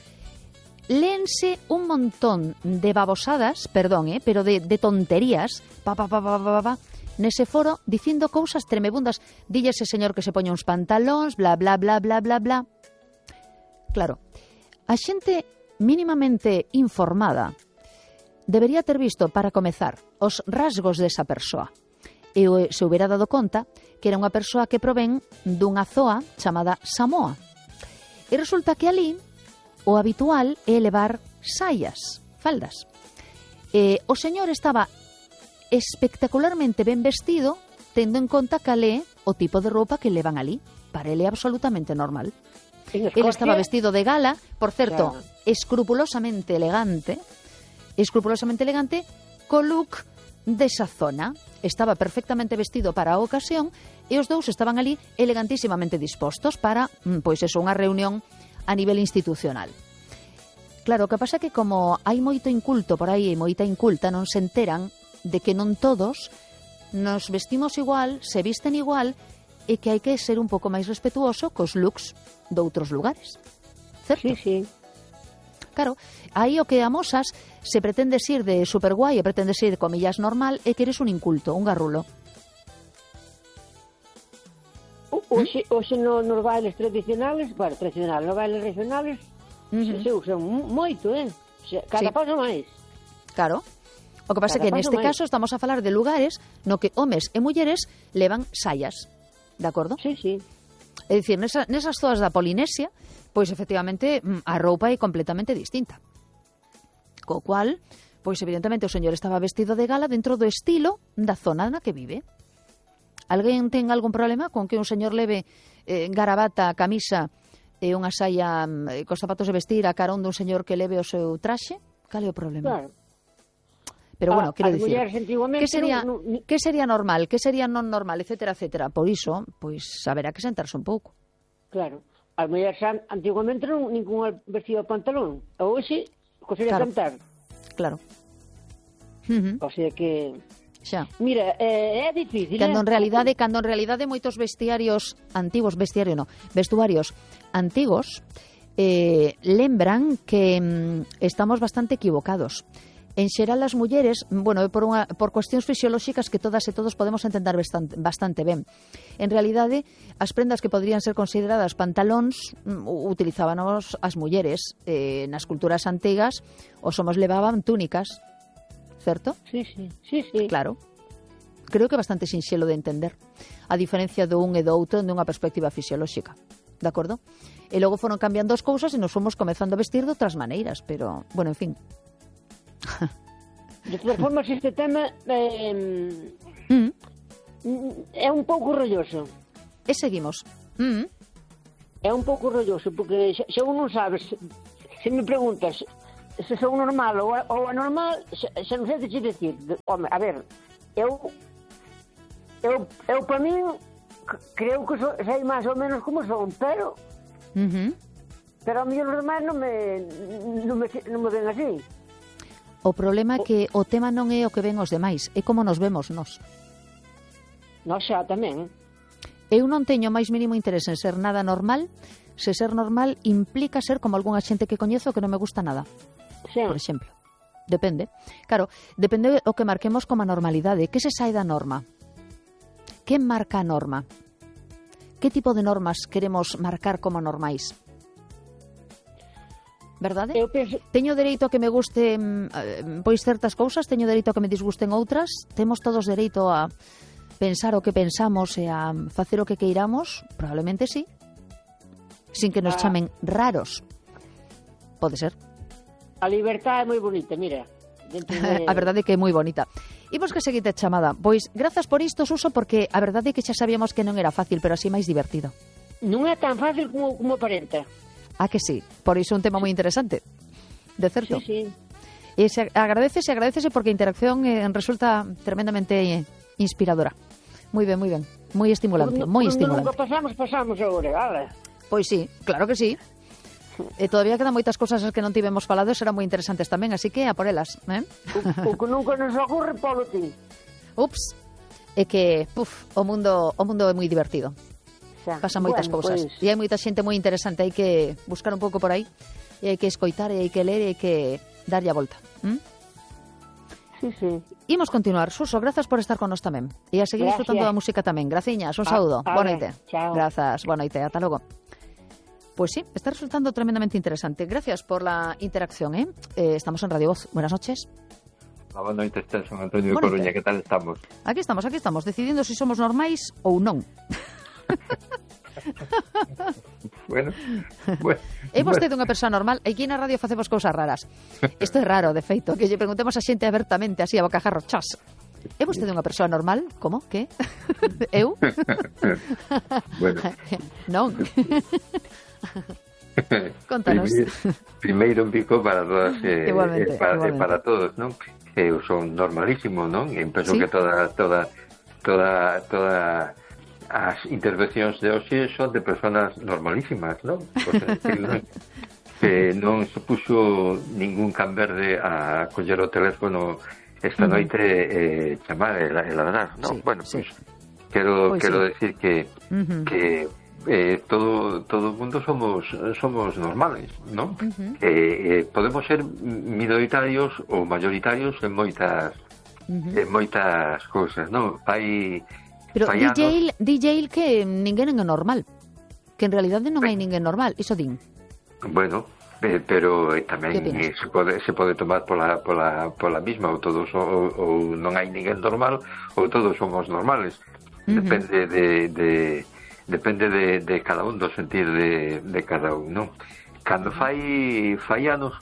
Speaker 1: Léense un montón de babosadas, perdón, eh, pero de, de tonterías, pa, pa, pa, pa, pa, pa, nese foro, dicindo cousas tremebundas. Dille ese señor que se poña uns pantalóns, bla, bla, bla, bla, bla, bla. Claro, a xente mínimamente informada debería ter visto, para comezar, os rasgos desa persoa. E se houbera dado conta que era unha persoa que provén dunha zoa chamada Samoa. E resulta que ali o habitual é levar saias, faldas. E o señor estaba espectacularmente ben vestido, tendo en conta cal é o tipo de roupa que levan ali. Para ele é absolutamente normal.
Speaker 5: En
Speaker 1: Ele
Speaker 5: Escocia,
Speaker 1: estaba vestido de gala, por certo,
Speaker 5: Claro.
Speaker 1: escrupulosamente elegante, escrupulosamente elegante, co look desa zona. Estaba perfectamente vestido para a ocasión e os dous estaban ali elegantísimamente dispostos para, pois eso, unha reunión a nivel institucional. Claro, o que pasa é que como hai moito inculto por aí e moita inculta, non se enteran de que non todos nos vestimos igual, se visten igual e que hai que ser un pouco máis respetuoso cos looks de outros lugares. Certo?
Speaker 5: Sí, sí.
Speaker 1: Claro, aí o que amosas, se pretendes ir de superguai e pretendes ir, comillas, normal, é que eres un inculto, un garrulo.
Speaker 5: Hoxe, hoxe no, nos bailes tradicionales, bueno, tradicional, nos bailes regionales,
Speaker 1: Uh
Speaker 5: se, se usan mu- moito, eh? Se, cada
Speaker 1: Sí.
Speaker 5: paso máis.
Speaker 1: Claro. O que pasa é que
Speaker 5: Cada paso
Speaker 1: neste
Speaker 5: máis.
Speaker 1: caso estamos a falar de lugares no que homes e mulleres levan saias, de acordo?
Speaker 5: Sí, sí.
Speaker 1: É dicir, nesa, nesas zonas da Polinesia, pois efectivamente mm, a roupa é completamente distinta. Co cual, pois evidentemente o señor estaba vestido de gala dentro do estilo da zona na que vive. Alguén ten algún problema con que un señor leve eh, garabata, camisa e unha saia mm, cos zapatos de vestir a carón dun señor que leve o seu traxe? Cal é o problema?
Speaker 5: Claro.
Speaker 1: Pero bueno,
Speaker 5: A-
Speaker 1: quero
Speaker 5: as
Speaker 1: dicir,
Speaker 5: mulleres antiguamente
Speaker 1: que sería,
Speaker 5: non- non-
Speaker 1: que sería normal, que sería non normal, etcétera, etcétera. Por iso, pois, haberá que sentarse un pouco.
Speaker 5: Claro. As mulleres an- antiguamente non ningún vestido de pantalón. Hoxe, cosería
Speaker 1: Claro.
Speaker 5: cantar.
Speaker 1: Claro. Uh -huh.
Speaker 5: O sea que...
Speaker 1: Xa.
Speaker 5: Mira, eh, é difícil,
Speaker 1: Cando en
Speaker 5: eh?
Speaker 1: realidade, cando en realidade moitos vestiarios antigos, vestiario no, vestuarios antigos eh, lembran que mm, estamos bastante equivocados. En xeral as mulleres, bueno, é por, unha, por cuestións fisiolóxicas que todas e todos podemos entender bastante, bastante ben. En realidade, as prendas que podrían ser consideradas pantalóns mm, utilizábanos as mulleres. Eh, nas culturas antigas os homos levaban túnicas, certo?
Speaker 5: Sí, sí, sí, sí.
Speaker 1: Claro. Creo que é bastante sinxelo de entender a diferencia do un e do outro dunha perspectiva fisiolóxica. De acordo? E logo foron cambiando as cousas e nos fomos comezando a vestir de outras maneiras, pero, bueno, en fin.
Speaker 5: De todas formas, este tema eh,
Speaker 1: Mm.
Speaker 5: é un pouco rolloso.
Speaker 1: E seguimos. Mm.
Speaker 5: É un pouco rolloso, porque se, se un non sabes, se, se me preguntas se son normal ou, ou anormal, se, se non sei te decir. Home, a ver, eu, eu, eu para mí, creo que so, sei máis ou menos como son, pero,
Speaker 1: Uh-huh.
Speaker 5: pero a mí os demais non me, non me, non me ven así.
Speaker 1: O problema é que o tema non é o que ven os demais, é como nos vemos nós.
Speaker 5: Non xa tamén.
Speaker 1: Eu non teño máis mínimo interés en ser nada normal, se ser normal implica ser como algunha xente que coñezo que non me gusta nada,
Speaker 5: Sí.
Speaker 1: por exemplo. Depende. Claro, depende o que marquemos como a normalidade. Que se sae da norma? Que marca a norma? Que tipo de normas queremos marcar como normais? Verdade?
Speaker 5: Eu penso,
Speaker 1: Teño dereito a que me gusten eh, pois certas cousas, teño dereito a que me disgusten outras, temos todos dereito a pensar o que pensamos e a facer o que queiramos, probablemente sí, sin que nos
Speaker 5: Ah.
Speaker 1: chamen raros. Pode ser.
Speaker 5: a libertad é moi bonita, mira. Dentro de...
Speaker 1: A verdade é que é moi bonita. Imos que seguinte chamada. Pois, grazas por isto, Suso, porque a verdade é que xa sabíamos que non era fácil, pero así máis divertido.
Speaker 5: Non é tan fácil como, como aparenta.
Speaker 1: Ah, que sí. Por iso é un tema moi interesante. De certo.
Speaker 5: Sí, sí.
Speaker 1: E se agradecese, agradecese porque a interacción eh, resulta tremendamente eh, inspiradora. Moi ben, moi ben. Moi estimulante,
Speaker 5: Cando-
Speaker 1: moi
Speaker 5: cando
Speaker 1: estimulante.
Speaker 5: nunca pasamos, pasamos agora, ala.
Speaker 1: Pois sí, claro que sí. E todavía quedan moitas cousas as que non tivemos falado e serán moi interesantes tamén, así que a por elas, eh?
Speaker 5: O, o que nunca nos ocorre, polo ti.
Speaker 1: Ups. É que, puf, o mundo, o mundo é moi divertido.
Speaker 5: Xa.
Speaker 1: Pasan moitas
Speaker 5: Bueno,
Speaker 1: cousas.
Speaker 5: pois,
Speaker 1: E hai moita xente moi interesante, hai que buscar un pouco por aí, e hai que escoitar, e hai que ler, e hai que darlle a volta. ¿Mm?
Speaker 5: Sí, sí.
Speaker 1: Imos continuar. Suso, grazas por estar con nos tamén. E a seguir
Speaker 5: Gracias.
Speaker 1: disfrutando da música tamén. Graciñas, un
Speaker 5: A-
Speaker 1: saúdo.
Speaker 5: a
Speaker 1: Boa
Speaker 5: ver,
Speaker 1: noite.
Speaker 5: chao.
Speaker 1: Grazas, boa noite. Ata logo. Pues sí, está resultando tremendamente interesante. Gracias por la interacción, ¿eh? Eh, estamos en Radio Voz. Buenas noches.
Speaker 6: Boa noite, Son Antonio de
Speaker 1: Boa
Speaker 6: Coruña,
Speaker 1: noite.
Speaker 6: que tal estamos?
Speaker 1: Aquí estamos, aquí estamos, decidindo si somos normais ou non.
Speaker 6: Bueno, bueno.
Speaker 1: É vostede unha persoa normal? Aquí na radio facemos cousas raras. Isto é raro, de feito, que lle preguntemos a xente abertamente, así a bocajarro, chas. É vostede unha persoa normal? Como? Que? Eu?
Speaker 6: Bueno.
Speaker 1: Non. Contanos.
Speaker 6: Primeiro, primeiro un pico para todas eh,
Speaker 1: Igualmente,
Speaker 6: eh, para,
Speaker 1: igualmente.
Speaker 6: eh, para todos, non? Eu son normalísimo, non? E penso
Speaker 1: Sí.
Speaker 6: que toda toda toda toda as intervencións de hoxe son de personas normalísimas, non? Por decirlo, non? Que non supuxo ningún can verde a coller o teléfono esta
Speaker 1: Ujú.
Speaker 6: noite e eh, chamar e la- e ladrar, non?
Speaker 1: Sí,
Speaker 6: Bueno,
Speaker 1: sí.
Speaker 6: pois quero
Speaker 1: Pois
Speaker 6: quero
Speaker 1: sí.
Speaker 6: decir que
Speaker 1: Ujú.
Speaker 6: que eh, todo todo o mundo somos somos normales, ¿no?
Speaker 1: Ujú.
Speaker 6: Eh, eh, podemos ser minoritarios ou mayoritarios en moitas
Speaker 1: Ujú.
Speaker 6: en moitas cousas, ¿no? Hai
Speaker 1: Pero
Speaker 6: hai anos-
Speaker 1: D J, D J que ninguén é normal. Que en realidade non hai ninguén normal, iso din.
Speaker 6: bueno, eh, pero eh, tamén
Speaker 1: Que opinas?
Speaker 6: eh, se pode se pode tomar pola pola pola misma ou todos ou, ou non hai ninguén normal ou todos somos normales.
Speaker 1: Ujú.
Speaker 6: Depende de, de depende de, de cada un do sentir de, de cada un, non? Cando fai fai anos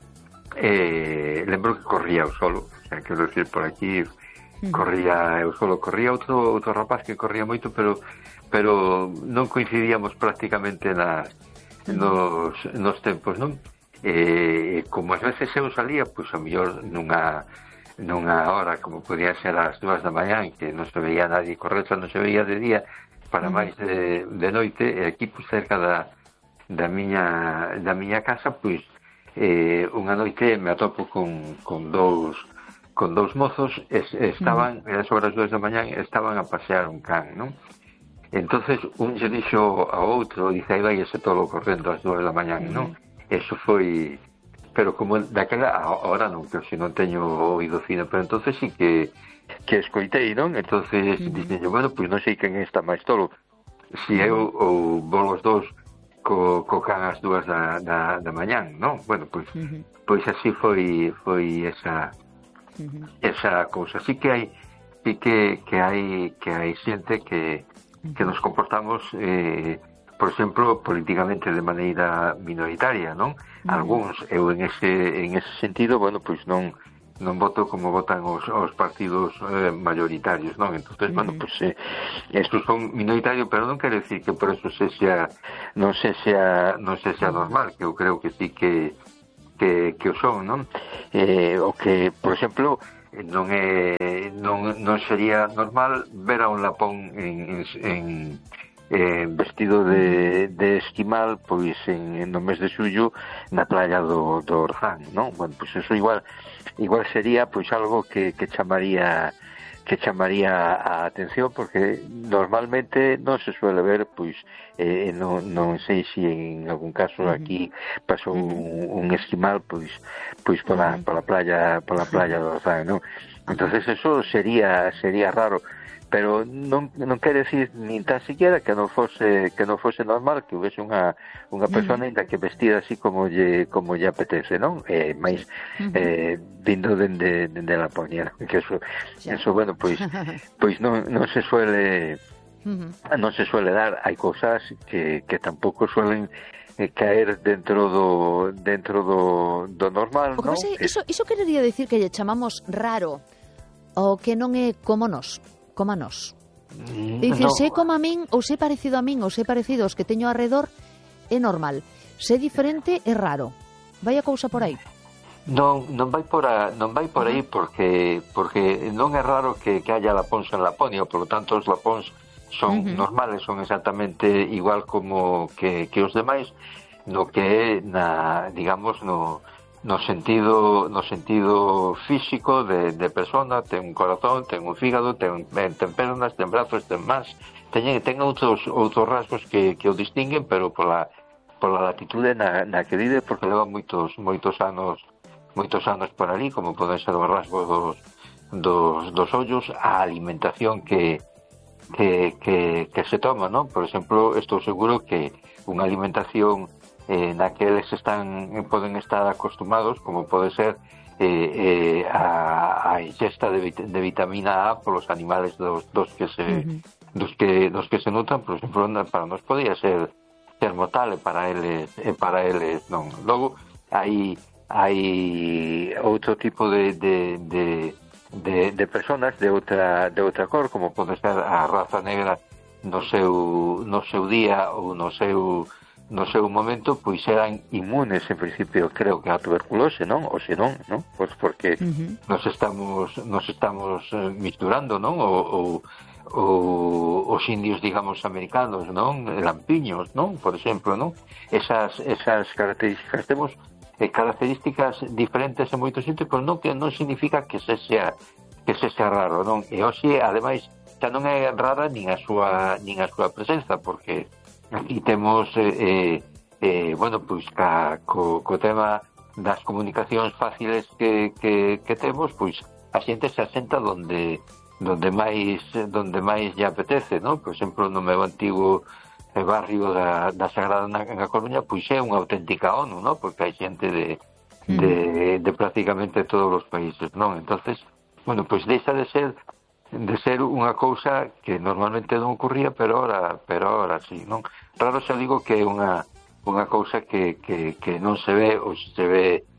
Speaker 6: eh, lembro que corría eu solo, o sea, quero decir, por aquí corría eu solo, corría outro outro rapaz que corría moito, pero pero non coincidíamos prácticamente nas nos, nos tempos, non? Eh, como ás veces eu salía, pois a mellor nunha nunha hora como podía ser ás dúas da mañá, que non se veía nadie correr, non se veía de día para máis de, de noite, e aquí pois cerca da, da miña da miña casa, pois eh, unha noite me atopo con, con dous con dous mozos, es, estaban, mm. sobre as dúas da mañá, estaban a pasear un can, non? Entonces un lle dixo ao outro, dice, aí vai ese tolo correndo ás dúas da mañá, mm. non? Eso foi, pero como daquela, ahora non, que se non teño oído fino, pero entonces sí que que escoitei, non? Entonces mm. dixen, bueno, pois non sei quen está máis tolo, si eu ou vos os dous co, co can ás dúas da, da, da mañán, non? Bueno, pois,
Speaker 1: Ujú.
Speaker 6: pois así foi foi esa
Speaker 1: Ujú.
Speaker 6: esa cousa. Así que hai sí que, que hai que hai xente que que nos comportamos eh, por exemplo, políticamente de maneira minoritaria, non? Algúns, eu en ese en ese sentido, bueno, pois non non voto como votan os, os partidos eh, mayoritarios, non? Entonces, uh-huh. bueno, pues eh, estos son minoritarios, pero non quere decir que por eso se sea, non se sea, non se sea normal, que eu creo que sí que que, que o son, non? Eh, o que, por exemplo, non é non, non sería normal ver a un lapón en, en, en eh, vestido de, de esquimal pois en, en no mes de xullo na playa do, do Orzán, non? Bueno, pois eso igual igual sería pois algo que, que chamaría que chamaría a atención, porque normalmente non se suele ver, pois eh, non, non sei se en algún caso aquí pasou un, un esquimal pois pois pola, pola playa pola playa do Orzán, non? Entonces eso sería sería raro, pero non, non quere decir nin tan siquiera que non fose que non fose normal que houvese unha unha persona uh-huh. ainda que vestida así como lle como lle apetece, non? Eh, máis uh-huh. eh, vindo dende dende la poñera, que eso yeah. eso bueno, pois pois non non se suele uh-huh. non se suele dar, hai cousas que que tampouco suelen eh, caer dentro do dentro do do normal, non?
Speaker 1: Que... Iso iso querería decir que lle chamamos raro o que non é como nós. Como a nós. Dicir, no. Se como a min, ou se parecido a min, ou se parecido aos que teño arredor, é normal. Se diferente, é raro. Vai a cousa por aí?
Speaker 6: Non, non vai por a, non vai por aí porque porque non é raro que, que haya lapóns en Laponia, por lo tanto os lapóns son uh-huh. normales, son exactamente igual como que, que os demais, no que é na, digamos, no no sentido no sentido físico de, de persona, ten un corazón, ten un fígado, ten, ten pernas, ten brazos, ten más, ten, ten outros outros rasgos que, que o distinguen, pero pola pola latitude na, na que vive, porque leva moitos moitos anos moitos anos por ali, como poden ser os rasgos dos dos, dos ollos, a alimentación que que, que que se toma, ¿no? Por exemplo, estou seguro que unha alimentación Eh, na que eles están poden estar acostumados, como pode ser eh, eh, a, a ingesta de, vit- de vitamina A polos animales dos, dos que se uh-huh. dos que dos que se nutran, por exemplo, para nós podía ser termotale, para eles e para eles non. Logo hai hai outro tipo de de, de de de personas de outra de outra cor, como pode ser a raza negra no seu no seu día ou no seu no seu momento, pois eran inmunes en principio, creo que a tuberculose, non? Ou se non, non? Pois porque uh-huh. nos estamos nos estamos eh, misturando, non? O, o, o, os indios, digamos, americanos, non? Lampiños, non? Por exemplo, non? Esas, esas características temos eh, características diferentes en moitos sitios, pero non que non significa que se sea que se sea raro, non? E hoxe, ademais, xa non é rara nin a súa nin a súa presenza, porque aquí temos eh, eh, bueno, pois ca, co, co tema das comunicacións fáciles que, que, que temos, pois a xente se asenta donde donde máis donde máis lle apetece, non? Por exemplo, no meu antigo barrio da, da Sagrada na, na Coruña, pois é unha auténtica ONU, non? Porque hai xente de, mm. de, de prácticamente todos os países, non? Entonces, bueno, pois deixa de ser de ser unha cousa que normalmente non ocurría, pero ahora, pero ahora sí, non? Raro xa digo que é unha unha cousa que, que, que non se ve, ou se ve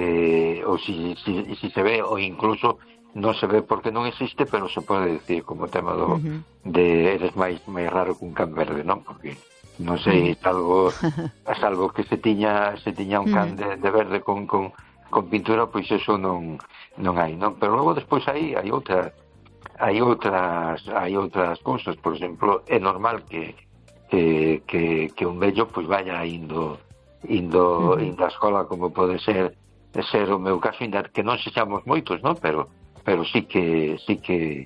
Speaker 6: eh, ou si, si, si se ve, ou incluso non se ve porque non existe, pero se pode decir como tema do uh-huh. de eres máis máis raro que un can verde, non? Porque non sei, salvo salvo que se tiña se tiña un can de, de verde con, con, con pintura, pois eso non non hai, non? Pero logo despois aí hai outra hai outras hai outras cousas, por exemplo, é normal que que, que, que un vello pois vaya indo indo, uh-huh. indo a escola, como pode ser ser o meu caso, ainda que non sexamos moitos, non? Pero pero sí que sí que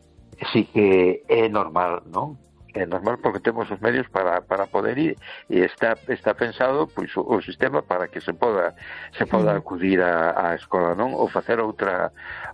Speaker 6: sí que é normal, non? É normal porque temos os medios para, para poder ir, e está está pensado pois o, o sistema para que se poda se poda acudir á, á escola, non? Ou facer outra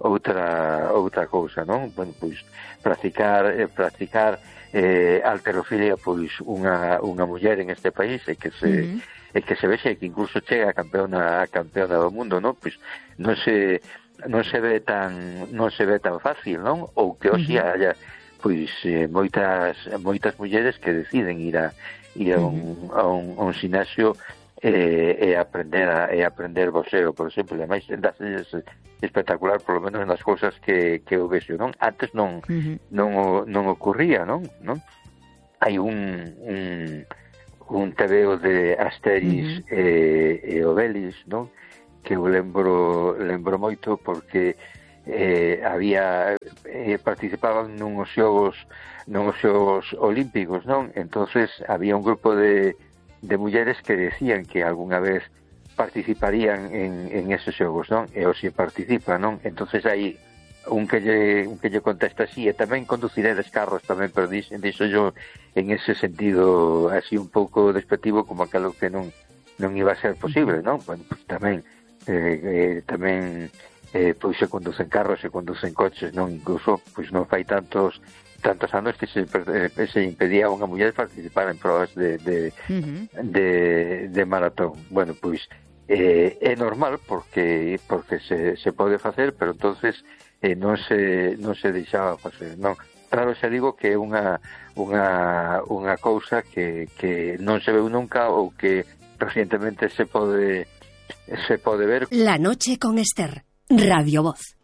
Speaker 6: outra outra cousa, non? Bueno, pois practicar eh, practicar eh, alterofilia, pois unha unha muller en este país e que se uh-huh. e que se vexe que incluso chega a campeona a campeona do mundo, non? Pois non se non se ve tan non se ve tan fácil, non? Ou que hoxe uh-huh. haya pois eh, moitas moitas mulleres que deciden ir a ir a un, uh-huh. a un, a un sinasio e, e aprender a, e aprender boxeo, por exemplo, e máis das espectacular, por lo menos nas cousas que, que eu vexo, non? Antes non, uh-huh. non, non ocurría, non? non? Hai un, un, un tebeo de Asterix uh-huh. e, e Obelix, non? Que eu lembro, lembro moito porque eh, había eh, participaban nuns xogos nuns xogos olímpicos, non? Entonces había un grupo de, de mulleres que decían que algunha vez participarían en, en esos xogos, non? E o se participa, non? Entonces hai un que lle, un que lle contesta así, e tamén conduciredes carros tamén, pero dixo, dixo yo en ese sentido así un pouco despectivo como aquilo que non non iba a ser posible, non? Bueno, pues tamén eh, eh, tamén eh, pois se conducen carros, se conducen coches, non? Incluso pois non fai tantos tantos anos que se, eh, se impedía a unha muller participar en probas de de, uh-huh. de, de maratón. Bueno, pois Eh, é normal porque porque se, se pode facer, pero entonces eh, non se non se deixaba facer, non. Claro, xa digo que é unha unha unha cousa que que non se veu nunca ou que recientemente se pode se pode ver.
Speaker 7: La noche con Esther, Radio Voz.